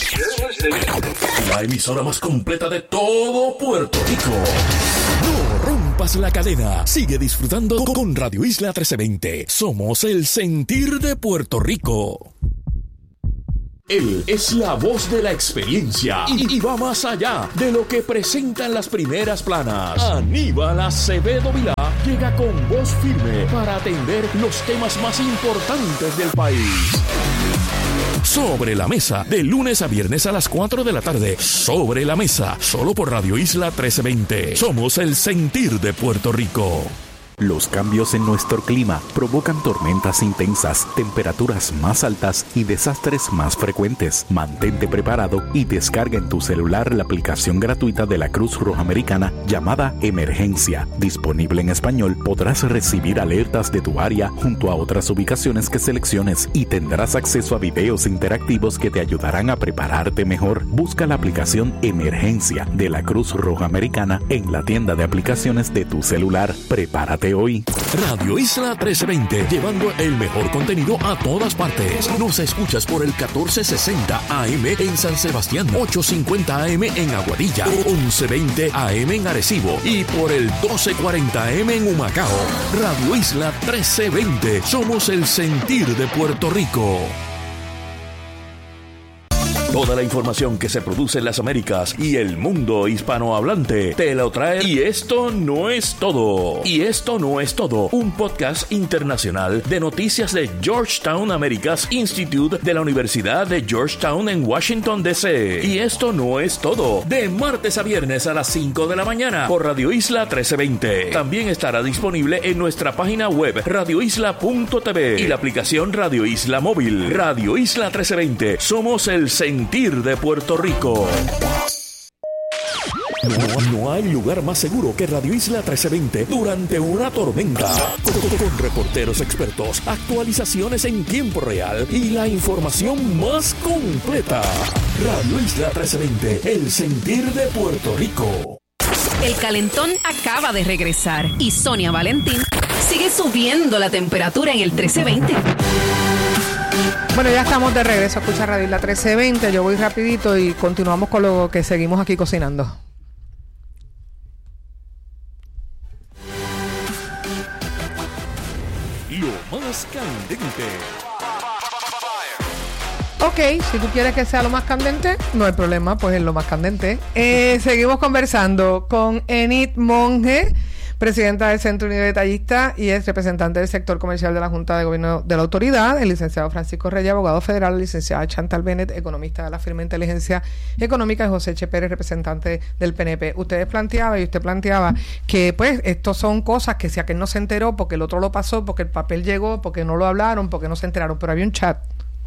la emisora más completa de todo Puerto Rico. No rompas la cadena. Sigue disfrutando con Radio Isla trece veinte. Somos el sentir de Puerto Rico. Él es la voz de la experiencia y, y va más allá de lo que presentan las primeras planas. Aníbal Acevedo Vilá llega con voz firme para atender los temas más importantes del país. Sobre la Mesa, de lunes a viernes a las cuatro de la tarde. Sobre la Mesa, solo por Radio Isla trece veinte. Somos el sentir de Puerto Rico. Los cambios en nuestro clima provocan tormentas intensas, temperaturas más altas y desastres más frecuentes. Mantente preparado y descarga en tu celular la aplicación gratuita de la Cruz Roja Americana llamada Emergencia. Disponible en español, podrás recibir alertas de tu área junto a otras ubicaciones que selecciones y tendrás acceso a videos interactivos que te ayudarán a prepararte mejor. Busca la aplicación Emergencia de la Cruz Roja Americana en la tienda de aplicaciones de tu celular. Prepárate hoy. Radio Isla trece veinte, llevando el mejor contenido a todas partes. Nos escuchas por el catorce sesenta A M en San Sebastián, ochocientos cincuenta A M en Aguadilla, once veinte A M en Arecibo y por el doce cuarenta A M en Humacao. Radio Isla trece veinte, somos el sentir de Puerto Rico. Toda la información que se produce en las Américas y el mundo hispanohablante te lo trae. Y esto no es todo. Y esto no es todo. Un podcast internacional de noticias de Georgetown Americas Institute de la Universidad de Georgetown en Washington, D C Y esto no es todo. De martes a viernes a las cinco de la mañana por Radio Isla trece veinte. También estará disponible en nuestra página web radio isla punto t v y la aplicación Radio Isla Móvil. Radio Isla trece veinte. Somos el sentir de Puerto Rico. No, no hay lugar más seguro que Radio Isla trece veinte durante una tormenta. Con, con reporteros expertos, actualizaciones en tiempo real y la información más completa. Radio Isla trece veinte, el sentir de Puerto Rico. El calentón acaba de regresar y Sonia Valentín sigue subiendo la temperatura en el trece veinte. Bueno, ya estamos de regreso. Escucha Radio Isla trece veinte. Yo voy rapidito y continuamos con lo que seguimos aquí cocinando. Lo más candente. Ok, si tú quieres que sea lo más candente, no hay problema, pues es lo más candente. Eh, seguimos conversando con Enid Monge, presidenta del Centro Unido de Detallistas y es representante del sector comercial de la Junta de Gobierno de la Autoridad, el licenciado Francisco Reyes, abogado federal, la licenciada Chantal Bennett, economista de la firma Inteligencia Económica, y José Eche Pérez, representante del P N P. Ustedes planteaban y usted planteaba que pues estos son cosas que si aquel no se enteró, porque el otro lo pasó, porque el papel llegó, porque no lo hablaron, porque no se enteraron, pero había un chat.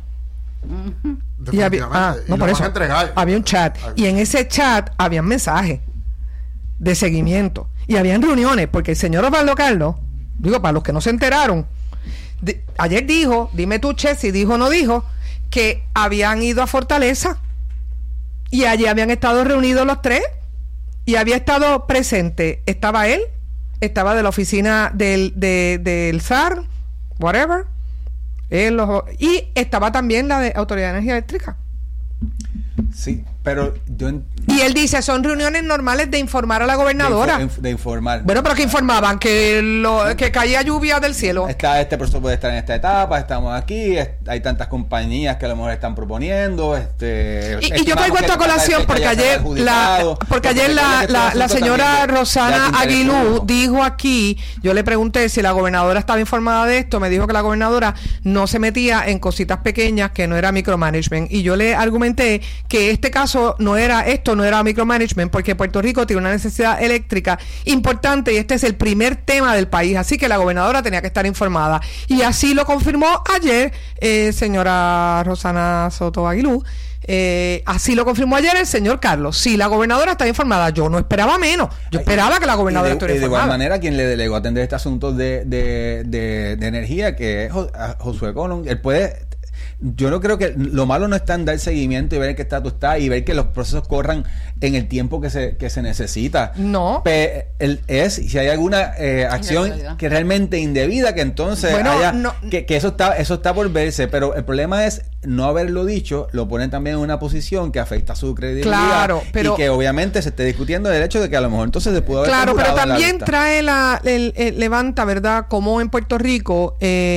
Y había, ah, no, por eso, había un chat y en ese chat había mensajes de seguimiento y habían reuniones, porque el señor Osvaldo Carlos, digo, para los que no se enteraron, de, ayer dijo, dime tú, Che, si dijo o no dijo, que habían ido a Fortaleza y allí habían estado reunidos los tres y había estado presente, estaba él, estaba de la oficina del, de, del S A R, whatever, él, los, y estaba también la de Autoridad de Energía Eléctrica. Sí, pero yo... Y él dice, son reuniones normales de informar a la gobernadora. De, inf- de informar. Bueno, pero que informaban que lo, que caía lluvia del cielo. Está, este profesor puede estar en esta etapa, estamos aquí, es, hay tantas compañías que a lo mejor están proponiendo. Este, y, y yo traigo esta colación porque ayer la, porque ayer la, la, la señora Rosana Aguilú dijo aquí, yo le pregunté si la gobernadora estaba informada de esto, me dijo que la gobernadora no se metía en cositas pequeñas, que no era micromanagement, y yo le argumenté que este caso no era esto, no era micromanagement, porque Puerto Rico tiene una necesidad eléctrica importante y este es el primer tema del país, así que la gobernadora tenía que estar informada, y así lo confirmó ayer eh, señora Rosana Soto Aguilú, eh, así lo confirmó ayer el señor Carlos. Si la gobernadora está informada, yo no esperaba menos, yo esperaba que la gobernadora estuviera informada. De igual manera, quien le delegó atender este asunto de, de, de, de energía, que es Josué Colón, él puede... Yo no creo que lo malo no está en dar seguimiento y ver en qué estatus está y ver que los procesos corran en el tiempo que se que se necesita. No. Pe, el, es si hay alguna eh, acción que realmente indebida, que entonces bueno, haya no. que, que eso está eso está por verse, pero el problema es no haberlo dicho, lo ponen también en una posición que afecta su credibilidad. Claro, pero, y que obviamente se esté discutiendo el hecho de que a lo mejor entonces se pudo haber claro, pero también la trae la el, el, levanta, ¿verdad? Como en Puerto Rico eh,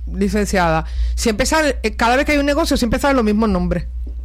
licenciada, siempre sale, cada vez que hay un negocio siempre salen los mismos nombres.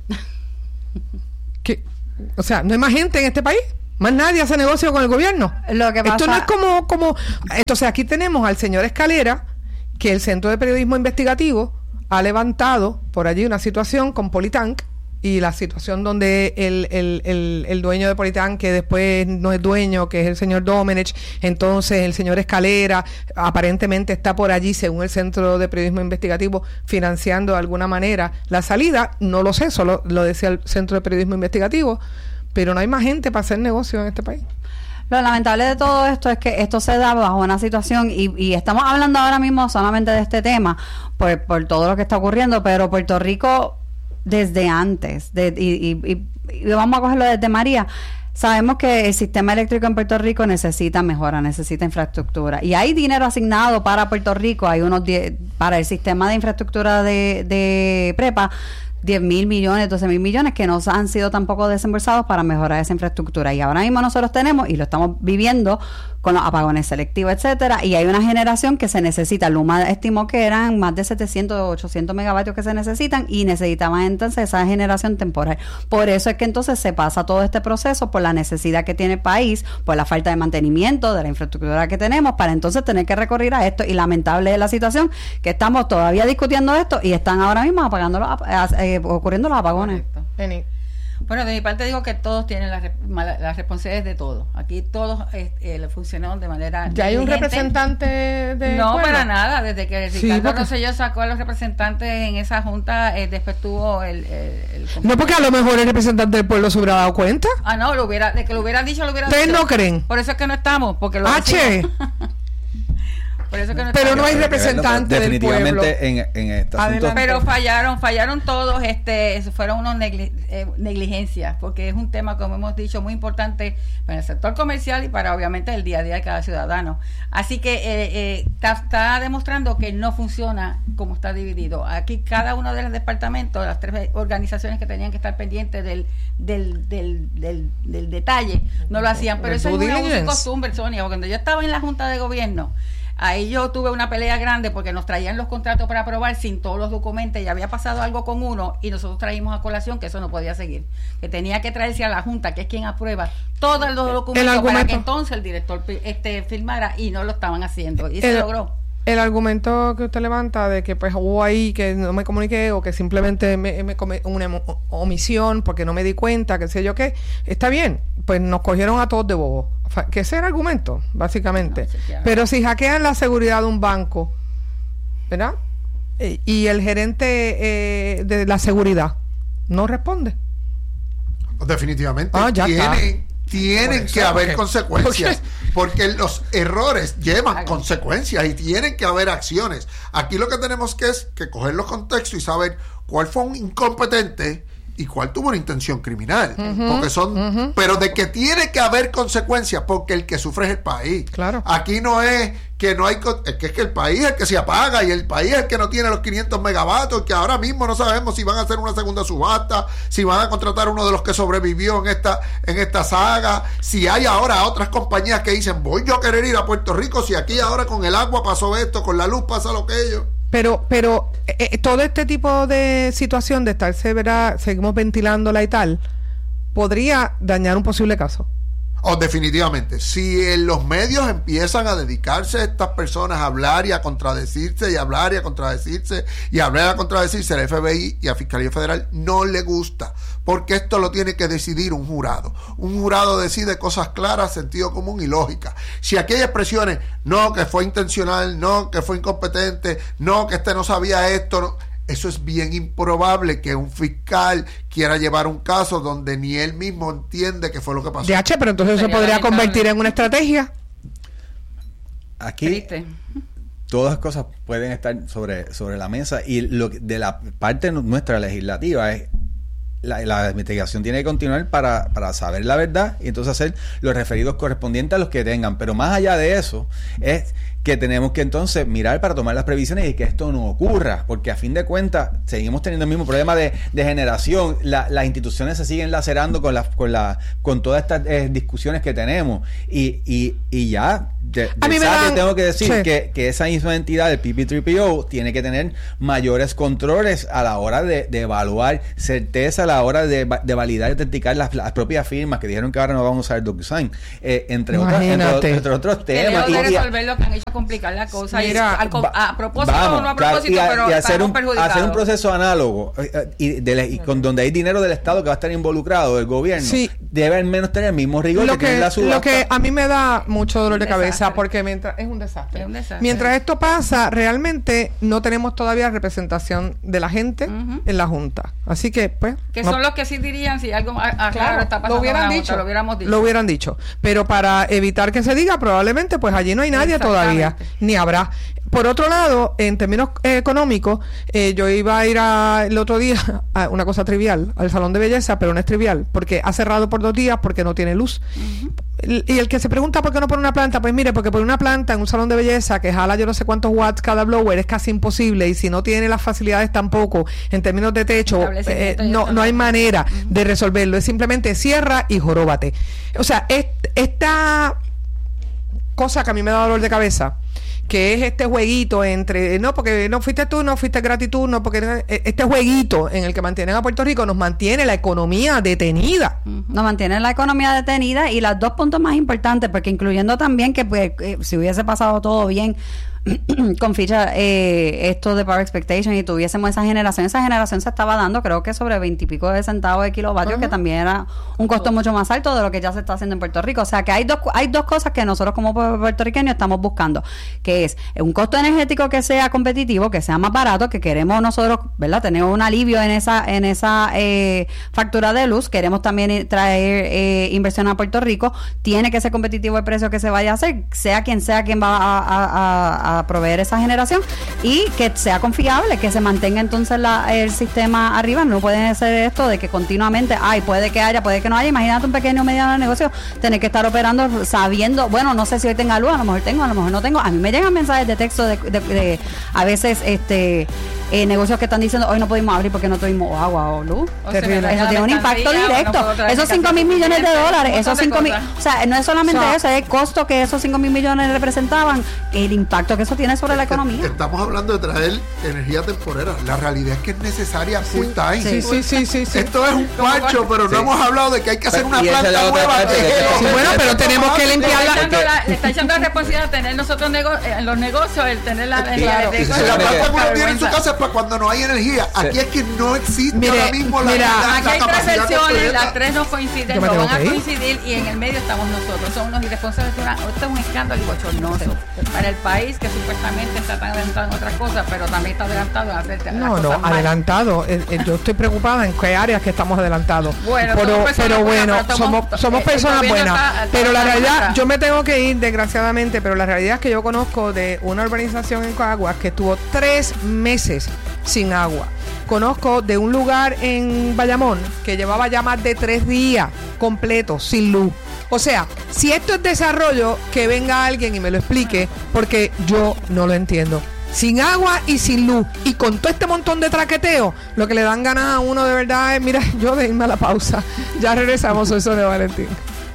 ¿Qué? O sea, no hay más gente en este país. Más nadie hace negocio con el gobierno. Lo que pasa... Esto no es como, como... Entonces aquí tenemos al señor Escalera, que el Centro de Periodismo Investigativo ha levantado por allí una situación con Politank, y la situación donde el, el, el, el dueño de Politank, que después no es dueño, que es el señor Domenech, entonces el señor Escalera aparentemente está por allí, según el Centro de Periodismo Investigativo, financiando de alguna manera la salida. No lo sé, solo lo decía el Centro de Periodismo Investigativo, pero no hay más gente para hacer negocio en este país. Lo lamentable de todo esto es que esto se da bajo una situación, y, y estamos hablando ahora mismo solamente de este tema, por, por todo lo que está ocurriendo, pero Puerto Rico... desde antes, de, y, y, y vamos a cogerlo desde María, sabemos que el sistema eléctrico en Puerto Rico necesita mejora, necesita infraestructura, y hay dinero asignado para Puerto Rico, hay unos die, para el sistema de infraestructura de, de prepa, diez mil millones, doce mil millones que no han sido tampoco desembolsados para mejorar esa infraestructura, y ahora mismo nosotros tenemos, y lo estamos viviendo con los apagones selectivos, etcétera, y hay una generación que se necesita. Luma estimó que eran más de setecientos, ochocientos megavatios que se necesitan, y necesitaban entonces esa generación temporal. Por eso es que entonces se pasa todo este proceso, por la necesidad que tiene el país, por la falta de mantenimiento de la infraestructura que tenemos, para entonces tener que recurrir a esto, y lamentable es la situación que estamos todavía discutiendo esto, y están ahora mismo apagando los, eh, ocurriendo los apagones. Bueno, de mi parte digo que todos tienen las la responsabilidades de todo. Aquí todos eh, funcionaron de manera ¿Ya hay un representante de No, pueblo? Para nada. Desde que Sí, Ricardo porque... Rosselló sacó a los representantes en esa junta, eh, después tuvo el, el, el... No, porque a lo mejor el representante del pueblo se hubiera dado cuenta. Ah, no, lo hubiera, de que lo hubiera dicho, lo hubiera ¿Ustedes dicho. no creen? Por eso es que no estamos, porque lo H. Por eso que no pero estamos. no hay representante del pueblo. Definitivamente en, en este asunto. Pero fallaron, fallaron todos, este, fueron unos negli, eh, negligencias, porque es un tema, como hemos dicho, muy importante para el sector comercial y para obviamente el día a día de cada ciudadano. Así que eh, eh, está, está demostrando que no funciona como está dividido. Aquí cada uno de los departamentos, las tres organizaciones que tenían que estar pendientes del, del, del, del, del detalle, no lo hacían. Pero eso es una uso y costumbre, Sonia, porque cuando yo estaba en la Junta de Gobierno, ahí yo tuve una pelea grande porque nos traían los contratos para aprobar sin todos los documentos, y había pasado algo con uno y nosotros traímos a colación que eso no podía seguir, que tenía que traerse a la Junta, que es quien aprueba todos los documentos para que entonces el director este firmara, y no lo estaban haciendo, y el, se logró. El argumento que usted levanta de que pues hubo ahí que no me comuniqué, o que simplemente me, me come una omisión porque no me di cuenta, que sé yo qué, está bien, pues nos cogieron a todos de bobo, que ese era el argumento básicamente. No, sí, claro. Pero si hackean la seguridad de un banco, ¿verdad? E, y el gerente eh, de la seguridad no responde, definitivamente ah, ya tiene está. Tienen eso, que haber okay. consecuencias, porque los errores llevan Hagan. consecuencias y tienen que haber acciones. Aquí lo que tenemos que es que coger los contextos y saber cuál fue un incompetente y cuál tuvo una intención criminal, uh-huh, porque son, uh-huh. pero de que tiene que haber consecuencias, porque el que sufre es el país. Claro. Aquí no es que no hay, es que es que el país es el que se apaga, y el país es el que no tiene los quinientos megavatios, que ahora mismo no sabemos si van a hacer una segunda subasta, si van a contratar uno de los que sobrevivió en esta en esta saga, si hay ahora otras compañías que dicen, voy yo a querer ir a Puerto Rico, si aquí ahora con el agua pasó esto, con la luz pasa lo que ellos. Pero, pero eh, todo este tipo de situación de estarse, ¿verdad? Seguimos ventilándola y tal, podría dañar un posible caso. Oh, definitivamente. Si en los medios empiezan a dedicarse a estas personas a hablar y a contradecirse y a hablar y a contradecirse y a hablar y a contradecirse, al F B I y a Fiscalía Federal no le gusta, porque esto lo tiene que decidir un jurado. Un jurado decide cosas claras, sentido común y lógica. Si aquí hay expresiones, no, que fue intencional, no, que fue incompetente, no, que este no sabía esto, no, eso es bien improbable que un fiscal quiera llevar un caso donde ni él mismo entiende qué fue lo que pasó. D H, pero entonces eso podría convertir en una estrategia. Aquí ¿Viste? Todas las cosas pueden estar sobre, sobre la mesa, y lo que, de la parte nuestra legislativa es La, la investigación tiene que continuar para, para saber la verdad y entonces hacer los referidos correspondientes a los que tengan. Pero más allá de eso, es que tenemos que entonces mirar para tomar las previsiones y que esto no ocurra, porque a fin de cuentas seguimos teniendo el mismo problema de, de generación. La, las instituciones se siguen lacerando con la, con la, con todas estas eh, discusiones que tenemos y, y, y ya de, a mí me dan, tengo que decir sí. que, que esa misma entidad, el P P tres P O, tiene que tener mayores controles a la hora de, de evaluar certeza, a la hora de, de validar y autenticar las, las propias firmas que dijeron que ahora no vamos a usar DocuSign, eh, entre, otras, entre, entre otros temas. Que de resolver lo que han hecho complicar la cosa. Mira, y al, a, a propósito vamos, o no a propósito, claro, y a, pero y hacer, un, perjudicados. hacer un proceso análogo eh, y, de, y con donde hay dinero del Estado que va a estar involucrado, del gobierno, sí. debe al menos tener el mismo rigor lo que, que tiene la subasta. Lo que a mí me da mucho dolor de cabeza Desastre. porque mientras es un desastre. Es un desastre. Mientras esto pasa, realmente no tenemos todavía representación de la gente uh-huh. en la Junta. Así que, pues... Que no, son los que sí dirían si algo ah, claro, claro, está pasando lo hubieran en la dicho, Junta, lo hubiéramos dicho. Lo hubieran dicho. Pero para evitar que se diga, probablemente, pues allí no hay nadie todavía, ni habrá. Por otro lado, en términos eh, económicos, eh, yo iba a ir a, el otro día a una cosa trivial, al salón de belleza, pero no es trivial, porque ha cerrado por dos días porque no tiene luz. Uh-huh. el, y el que se pregunta por qué no pone una planta, pues mire, porque poner una planta en un salón de belleza que jala yo no sé cuántos watts cada blower es casi imposible, y si no tiene las facilidades tampoco en términos de techo, eh, no, no hay manera uh-huh. de resolverlo. Es simplemente cierra y joróbate. O sea, es, esta cosa que a mí me da dolor de cabeza, que es este jueguito entre, no, porque no fuiste tú, no fuiste gratitud, no, porque este jueguito en el que mantienen a Puerto Rico nos mantiene la economía detenida. Nos mantiene la economía detenida, y los dos puntos más importantes, porque incluyendo también que pues, eh, si hubiese pasado todo bien con ficha eh, esto de Power Expectation y tuviésemos esa generación, esa generación se estaba dando creo que sobre veintipico de centavos de kilovatios, uh-huh. que también era un costo mucho más alto de lo que ya se está haciendo en Puerto Rico. O sea que hay dos hay dos cosas que nosotros como puertorriqueños estamos buscando, que es un costo energético que sea competitivo, que sea más barato, que queremos nosotros, ¿verdad?, tener un alivio en esa en esa eh, factura de luz. Queremos también traer eh, inversión a Puerto Rico. Tiene que ser competitivo el precio que se vaya a hacer, sea quien sea quien va a, a, a, a a proveer esa generación, y que sea confiable, que se mantenga entonces la, el sistema arriba. No puede ser esto de que continuamente, ay, puede que haya, puede que no haya. Imagínate un pequeño o mediano negocio tener que estar operando sabiendo, bueno, no sé si hoy tenga luz, a lo mejor tengo, a lo mejor no tengo. A mí me llegan mensajes de texto de, de, de a veces este eh, negocios que están diciendo hoy no pudimos abrir porque no tuvimos agua o luz. O Terrible. Eso tiene un impacto directo. No esos cinco mil millones de dólares, esos cinco mil, o sea, no es solamente o sea, eso, es el costo que esos cinco mil millones representaban, el impacto que eso tiene sobre la economía. Estamos hablando de traer energía temporera. La realidad es que es necesaria full time. Sí, sí, sí, sí, sí. Esto es un parcho, pero sí. no hemos hablado de que hay que hacer una planta nueva. Sí, bueno, pero tenemos que limpiarla. Le está echando la responsabilidad de tener nosotros nego- en los negocios, el tener la energía. Si la planta uno tiene en su casa es para cuando no hay energía. Aquí es que no existe mire, ahora mismo la mira, la, aquí la hay tres versiones, las tres no coinciden, no van a ir. coincidir, y en el medio estamos nosotros. Son unos irresponsables. Esto es un escándalo y bochornoso para el país, que supuestamente está tan adelantado en otras cosas, pero también está adelantado en hacer no, no, adelantado. Eh, eh, yo estoy preocupada en qué áreas que estamos adelantados. Bueno, pero, pero bueno, buena, pero somos, somos eh, personas buenas. Está, está pero la realidad, atrás. Yo me tengo que ir, desgraciadamente, pero la realidad es que yo conozco de una urbanización en Caguas que estuvo tres meses sin agua. Conozco de un lugar en Bayamón que llevaba ya más de tres días completos sin luz. O sea, si esto es desarrollo, que venga alguien y me lo explique, porque yo no lo entiendo. Sin agua y sin luz, y con todo este montón de traqueteo, lo que le dan ganas a uno de verdad es, mira, yo de irme a la pausa. Ya regresamos, soy Sonia Valentín.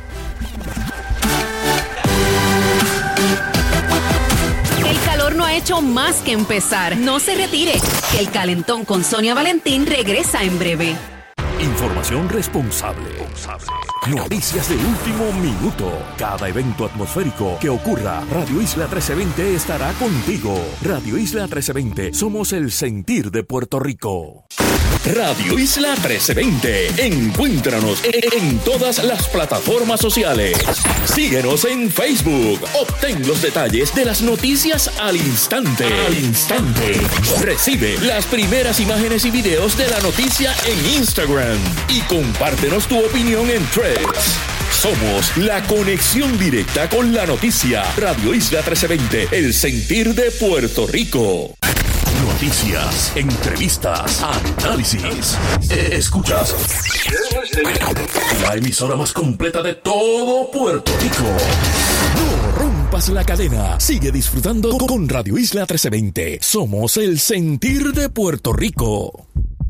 El calor no ha hecho más que empezar. No se retire. El Calentón con Sonia Valentín regresa en breve. Información responsable. Noticias de último minuto. Cada evento atmosférico que ocurra, Radio Isla trece veinte estará contigo. Radio Isla trece veinte, somos el sentir de Puerto Rico. Radio Isla trece veinte. Encuéntranos en todas las plataformas sociales. Síguenos en Facebook. Obtén los detalles de las noticias al instante. Al instante. Recibe las primeras imágenes y videos de la noticia en Instagram. Y compártenos tu opinión en Threads. Somos la conexión directa con la noticia. Radio Isla trece veinte, el sentir de Puerto Rico. Noticias, entrevistas, análisis. Escuchas la emisora más completa de todo Puerto Rico. No rompas rompas la cadena. Sigue disfrutando con Radio Isla trece veinte. Somos el sentir de Puerto Rico.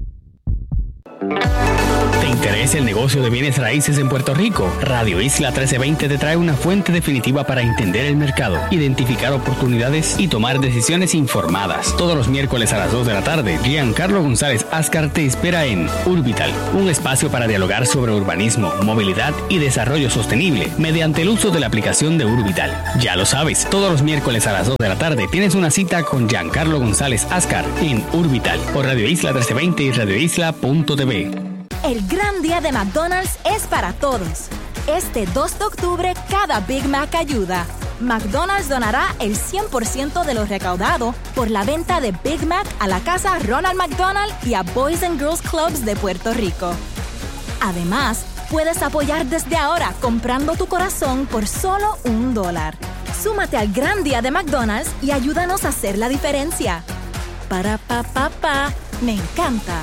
¿Te interesa el negocio de bienes raíces en Puerto Rico? Radio Isla trece veinte te trae una fuente definitiva para entender el mercado, identificar oportunidades y tomar decisiones informadas. Todos los miércoles a las dos de la tarde, Giancarlo González Ascar te espera en Urbital, un espacio para dialogar sobre urbanismo, movilidad y desarrollo sostenible mediante el uso de la aplicación de Urbital. Ya lo sabes, todos los miércoles a las dos de la tarde tienes una cita con Giancarlo González Ascar en Urbital por Radio Isla trece veinte y radio isla punto t v. El gran día de McDonald's es para todos. Este dos de octubre, cada Big Mac ayuda. McDonald's donará el cien por ciento de lo recaudado por la venta de Big Mac a la Casa Ronald McDonald y a Boys and Girls Clubs de Puerto Rico. Además, puedes apoyar desde ahora comprando tu corazón por solo un dólar. Súmate al gran día de McDonald's y ayúdanos a hacer la diferencia. Para pa pa pa, me encanta.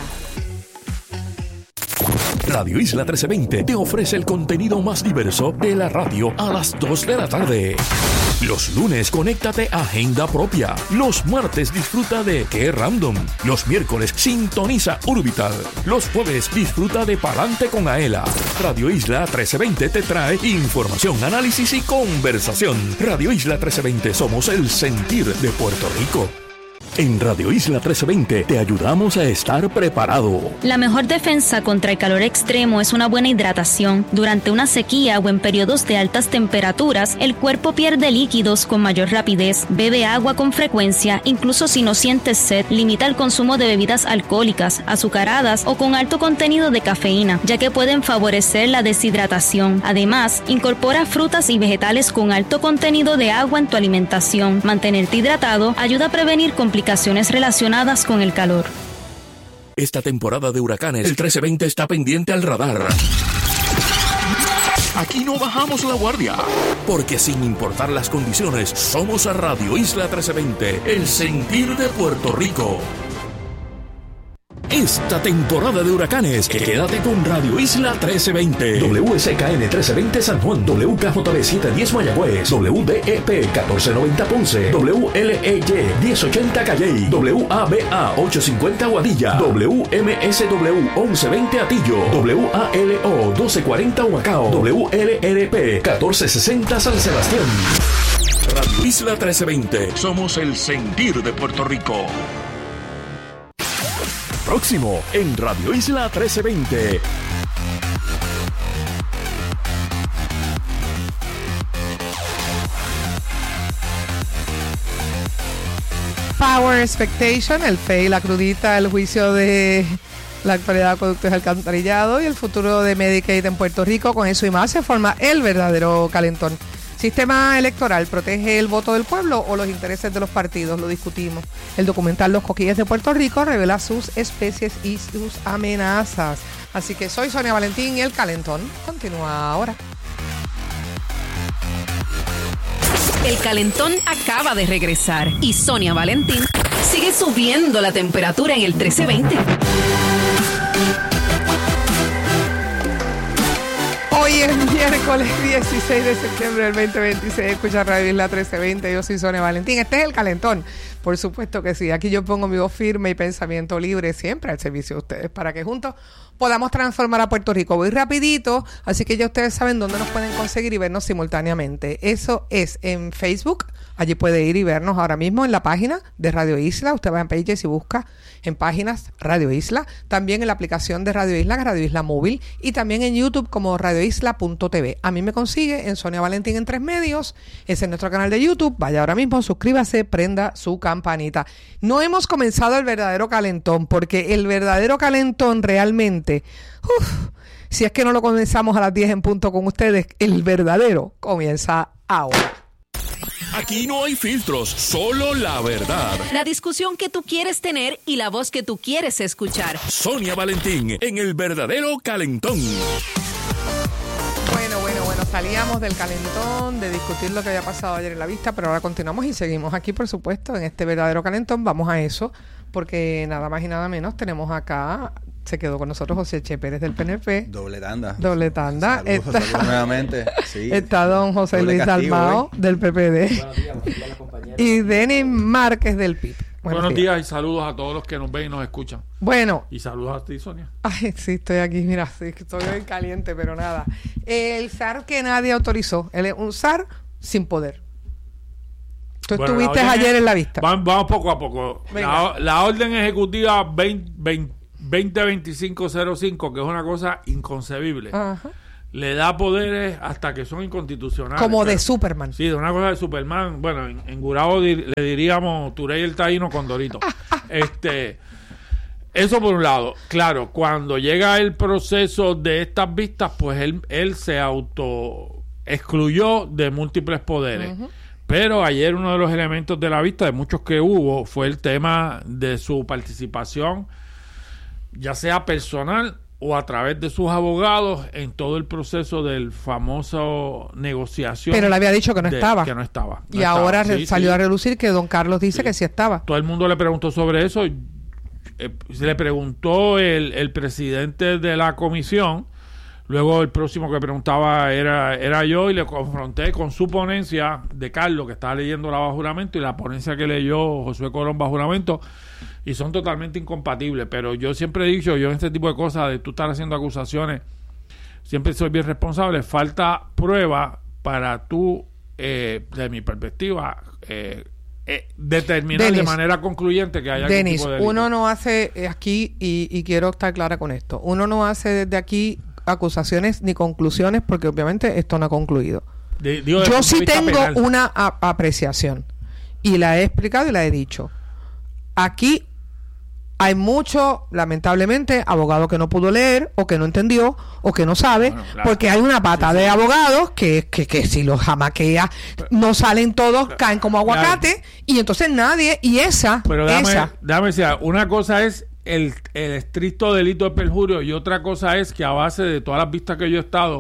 Radio Isla trece veinte te ofrece el contenido más diverso de la radio a las dos de la tarde. Los lunes, conéctate a Agenda Propia. Los martes, disfruta de Qué Random. Los miércoles, sintoniza Urbital. Los jueves, disfruta de Palante con Aela. Radio Isla trece veinte te trae información, análisis y conversación. Radio Isla trece veinte, somos el sentir de Puerto Rico. En Radio Isla trece veinte te ayudamos a estar preparado. La mejor defensa contra el calor extremo es una buena hidratación. Durante una sequía o en periodos de altas temperaturas, el cuerpo pierde líquidos con mayor rapidez. Bebe agua con frecuencia, incluso si no sientes sed. Limita el consumo de bebidas alcohólicas, azucaradas o con alto contenido de cafeína, ya que pueden favorecer la deshidratación. Además, incorpora frutas y vegetales con alto contenido de agua en tu alimentación. Mantenerte hidratado ayuda a prevenir complicaciones relacionadas con el calor. Esta temporada de huracanes, el trece veinte está pendiente al radar. Aquí no bajamos la guardia, porque sin importar las condiciones, somos a Radio Isla trece veinte, el sentir de Puerto Rico. Esta temporada de huracanes, quédate con Radio Isla trece veinte. W S K N trece veinte San Juan, W K J B setecientos diez Mayagüez, W D E P catorce noventa Ponce, W L E Y diez ochenta Calley, W A B A ochocientos cincuenta Guadilla, W M S W once veinte Atillo, W A L O doce cuarenta Humacao, W L R P catorce sesenta San Sebastián. Radio Isla trece veinte, somos el sentir de Puerto Rico. Próximo en Radio Isla trece veinte. Power Expectation, el F E I, la crudita, el juicio de la actualidad de productos de alcantarillado y el futuro de Medicaid en Puerto Rico. Con eso y más se forma el verdadero calentón. ¿Sistema electoral protege el voto del pueblo o los intereses de los partidos? Lo discutimos. El documental Los Coquilles de Puerto Rico revela sus especies y sus amenazas. Así que soy Sonia Valentín y el calentón continúa ahora. El calentón acaba de regresar y Sonia Valentín sigue subiendo la temperatura en el trece veinte. Hoy es miércoles dieciséis de septiembre del veinte veintiséis. Escucha Radio Isla trece veinte. Yo soy Sonia Valentín. Este es el calentón. Por supuesto que sí. Aquí yo pongo mi voz firme y pensamiento libre siempre al servicio de ustedes para que juntos podamos transformar a Puerto Rico. Voy rapidito, así que ya ustedes saben dónde nos pueden conseguir y vernos simultáneamente. Eso es en Facebook. Allí puede ir y vernos ahora mismo en la página de Radio Isla. Usted va en Pages y busca en páginas Radio Isla. También en la aplicación de Radio Isla, Radio Isla Móvil. Y también en YouTube como radio isla punto t v. A mí me consigue en Sonia Valentín en Tres Medios. Ese es nuestro canal de YouTube. Vaya ahora mismo, suscríbase, prenda su campanita. No hemos comenzado el verdadero calentón, porque el verdadero calentón realmente, uf, si es que no lo comenzamos a las diez en punto con ustedes, el verdadero comienza ahora. Aquí no hay filtros, solo la verdad. La discusión que tú quieres tener y la voz que tú quieres escuchar. Sonia Valentín en el verdadero calentón. Bueno, bueno, bueno, salíamos del calentón, de discutir lo que había pasado ayer en la vista, pero ahora continuamos y seguimos aquí, por supuesto, en este verdadero calentón. Vamos a eso, porque nada más y nada menos tenemos acá se quedó con nosotros José Che Pérez del P N P. Doble tanda. Doble tanda. Saludos, está, saludos nuevamente. Sí. Está don José Doble Luis Dalmao ¿eh? del P P D. Buenos días, buenos días, y Denis Márquez del P I B. Buenos, buenos días. días y saludos a todos los que nos ven y nos escuchan. Bueno. Y saludos a ti, Sonia. Ay, sí, estoy aquí, mira, sí, estoy hoy caliente, pero nada. El S A R que nadie autorizó, el, un S A R sin poder. Tú bueno, estuviste ayer es, en la vista. Vamos, vamos poco a poco. La, la orden ejecutiva veinte veinticinco cero cinco, que es una cosa inconcebible. Ajá. Le da poderes hasta que son inconstitucionales. Como pero, de Superman. Sí, de una cosa de Superman. Bueno, en, en Gurabo di, le diríamos Turey el Taíno con Dorito. este, eso por un lado. Claro, cuando llega el proceso de estas vistas, pues él, él se auto excluyó de múltiples poderes. Uh-huh. Pero ayer uno de los elementos de la vista, de muchos que hubo, fue el tema de su participación, ya sea personal o a través de sus abogados en todo el proceso del famoso negociación. Pero le había dicho que no de, estaba. Que no estaba. No y estaba. ahora sí, salió sí. a relucir que don Carlos dice sí. que sí estaba. Todo el mundo le preguntó sobre eso. Eh, se le preguntó el, el presidente de la comisión. Luego el próximo que preguntaba era, era yo y le confronté con su ponencia de Carlos, que estaba leyendo la bajo juramento, y la ponencia que leyó Josué Colón bajo juramento, y son totalmente incompatibles. Pero yo siempre he dicho, yo en este tipo de cosas, de tú estar haciendo acusaciones, siempre soy bien responsable. Falta prueba para tú, eh, de mi perspectiva, eh, eh, determinar Dennis, de manera concluyente que haya Dennis, algún tipo de uno no hace aquí, y, y quiero estar clara con esto, uno no hace desde aquí acusaciones ni conclusiones, porque obviamente esto no ha concluido. De, digo, yo sí tengo penal. una a, apreciación, y la he explicado y la he dicho. Aquí hay mucho, lamentablemente, abogado que no pudo leer, o que no entendió, o que no sabe, bueno, claro. porque hay una pata sí, sí. de abogados que, que, que si los jamaquea, no salen todos, caen como aguacate, claro. y entonces nadie, y esa, Pero déjame, esa. déjame decir, una cosa es El, el estricto delito de perjurio, y otra cosa es que a base de todas las vistas que yo he estado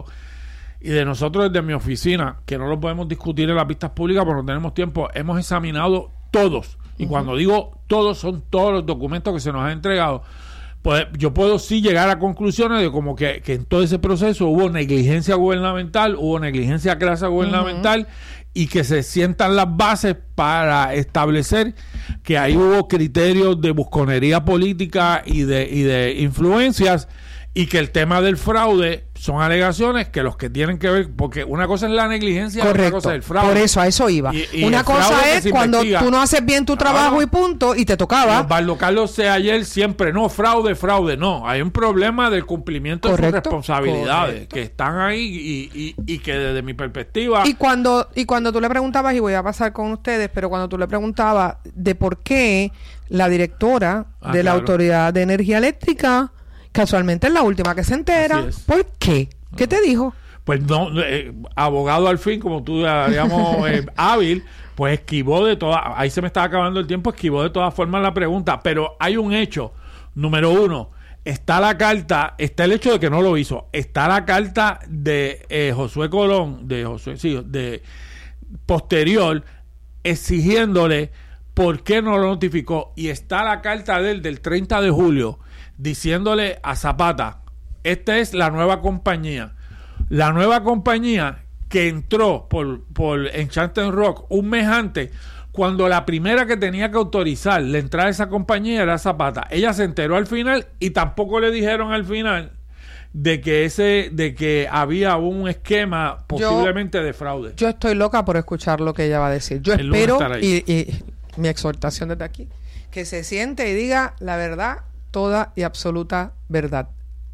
y de nosotros desde mi oficina, que no lo podemos discutir en las vistas públicas porque no tenemos tiempo, hemos examinado todos, y uh-huh. cuando digo todos, son todos los documentos que se nos han entregado. Pues yo puedo sí llegar a conclusiones de como que, que en todo ese proceso hubo negligencia gubernamental, hubo negligencia crasa gubernamental, uh-huh. y que se sientan las bases para establecer que ahí hubo criterios de busconería política y de, y de influencias, y que el tema del fraude son alegaciones que los que tienen que ver, porque una cosa es la negligencia, correcto, otra cosa es el fraude. Por eso, a eso iba. Y, y una cosa es cuando investiga. Tú no haces bien tu trabajo claro. y punto, y te tocaba. Osvaldo Carlos C. ayer siempre, no, fraude, fraude, no. Hay un problema del cumplimiento correcto, de sus responsabilidades, correcto. que están ahí y, y, y que desde mi perspectiva... Y cuando, y cuando tú le preguntabas, y voy a pasar con ustedes, pero cuando tú le preguntabas de por qué la directora ah, de la claro. Autoridad de Energía Eléctrica... Casualmente es la última que se entera. ¿Por qué? ¿Qué no. te dijo? Pues no, eh, abogado al fin, como tú digamos, eh, hábil, pues esquivó de todas, ahí se me estaba acabando el tiempo, esquivó de todas formas la pregunta, pero hay un hecho, número uno, está la carta, está el hecho de que no lo hizo, está la carta de eh, Josué Colón, de Josué, sí, de posterior, exigiéndole por qué no lo notificó, y está la carta de él del treinta de julio, diciéndole a Zapata, esta es la nueva compañía. La nueva compañía que entró por, por Enchanted Rock un mes antes, cuando la primera que tenía que autorizar la entrada de esa compañía era Zapata. Ella se enteró al final y tampoco le dijeron al final de que ese, de que había un esquema posiblemente yo, de fraude. Yo estoy loca por escuchar lo que ella va a decir. Yo el espero, y, y mi exhortación desde aquí, que se siente y diga la verdad, toda y absoluta verdad,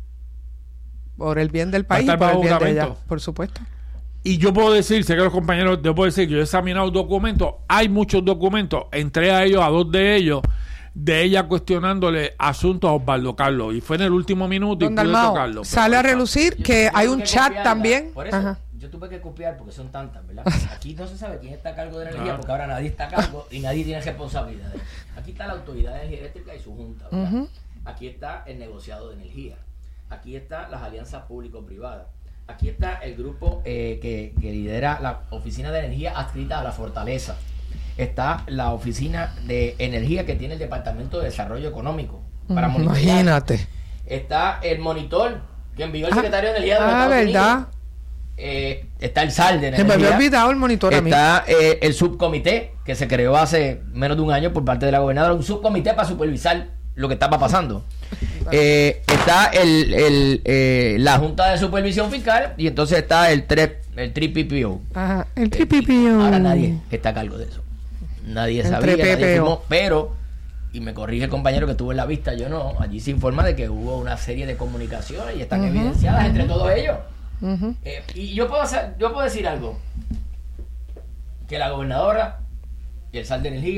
por el bien del país y por el bien de ella, por supuesto. Y yo puedo decir, sé que los compañeros, yo puedo decir que yo he examinado documentos, hay muchos documentos, entré a ellos, a dos de ellos, de ella cuestionándole asuntos a Osvaldo Carlos, y fue en el último minuto y pude tocarlo. Sale a relucir yo que hay un que chat copiarla, también. Por eso, Ajá. yo tuve que copiar porque son tantas, ¿verdad? Aquí no se sabe quién está a cargo de energía, porque ahora nadie está a cargo y nadie tiene responsabilidades. Aquí está la Autoridad de Energía Eléctrica y su junta, ¿verdad? Uh-huh. Aquí está el negociado de energía. Aquí están las alianzas público-privadas. Aquí está el grupo eh, que, que lidera la Oficina de Energía adscrita a la Fortaleza. Está la Oficina de Energía que tiene el Departamento de Desarrollo Económico. Para Imagínate. está el monitor que envió el ah, secretario de Energía de los ah, Estados ¿verdad? Unidos. Eh, está el S A L de Energía. Se me había olvidado el monitor. Está eh, el subcomité que se creó hace menos de un año por parte de la gobernadora, un subcomité para supervisar lo que estaba pasando. Eh, está el, el, eh, la Junta de Supervisión Fiscal y entonces está el tres el tres P P O. Ajá, el tres P P O. Ahora nadie está a cargo de eso. Nadie sabía, nadie firmó, pero, y me corrige el compañero que estuvo en la vista, yo no, allí se informa de que hubo una serie de comunicaciones y están uh-huh, evidenciadas uh-huh. entre todos ellos. Uh-huh. Eh, y yo puedo hacer, yo puedo decir algo, que la gobernadora y el S A L de Energía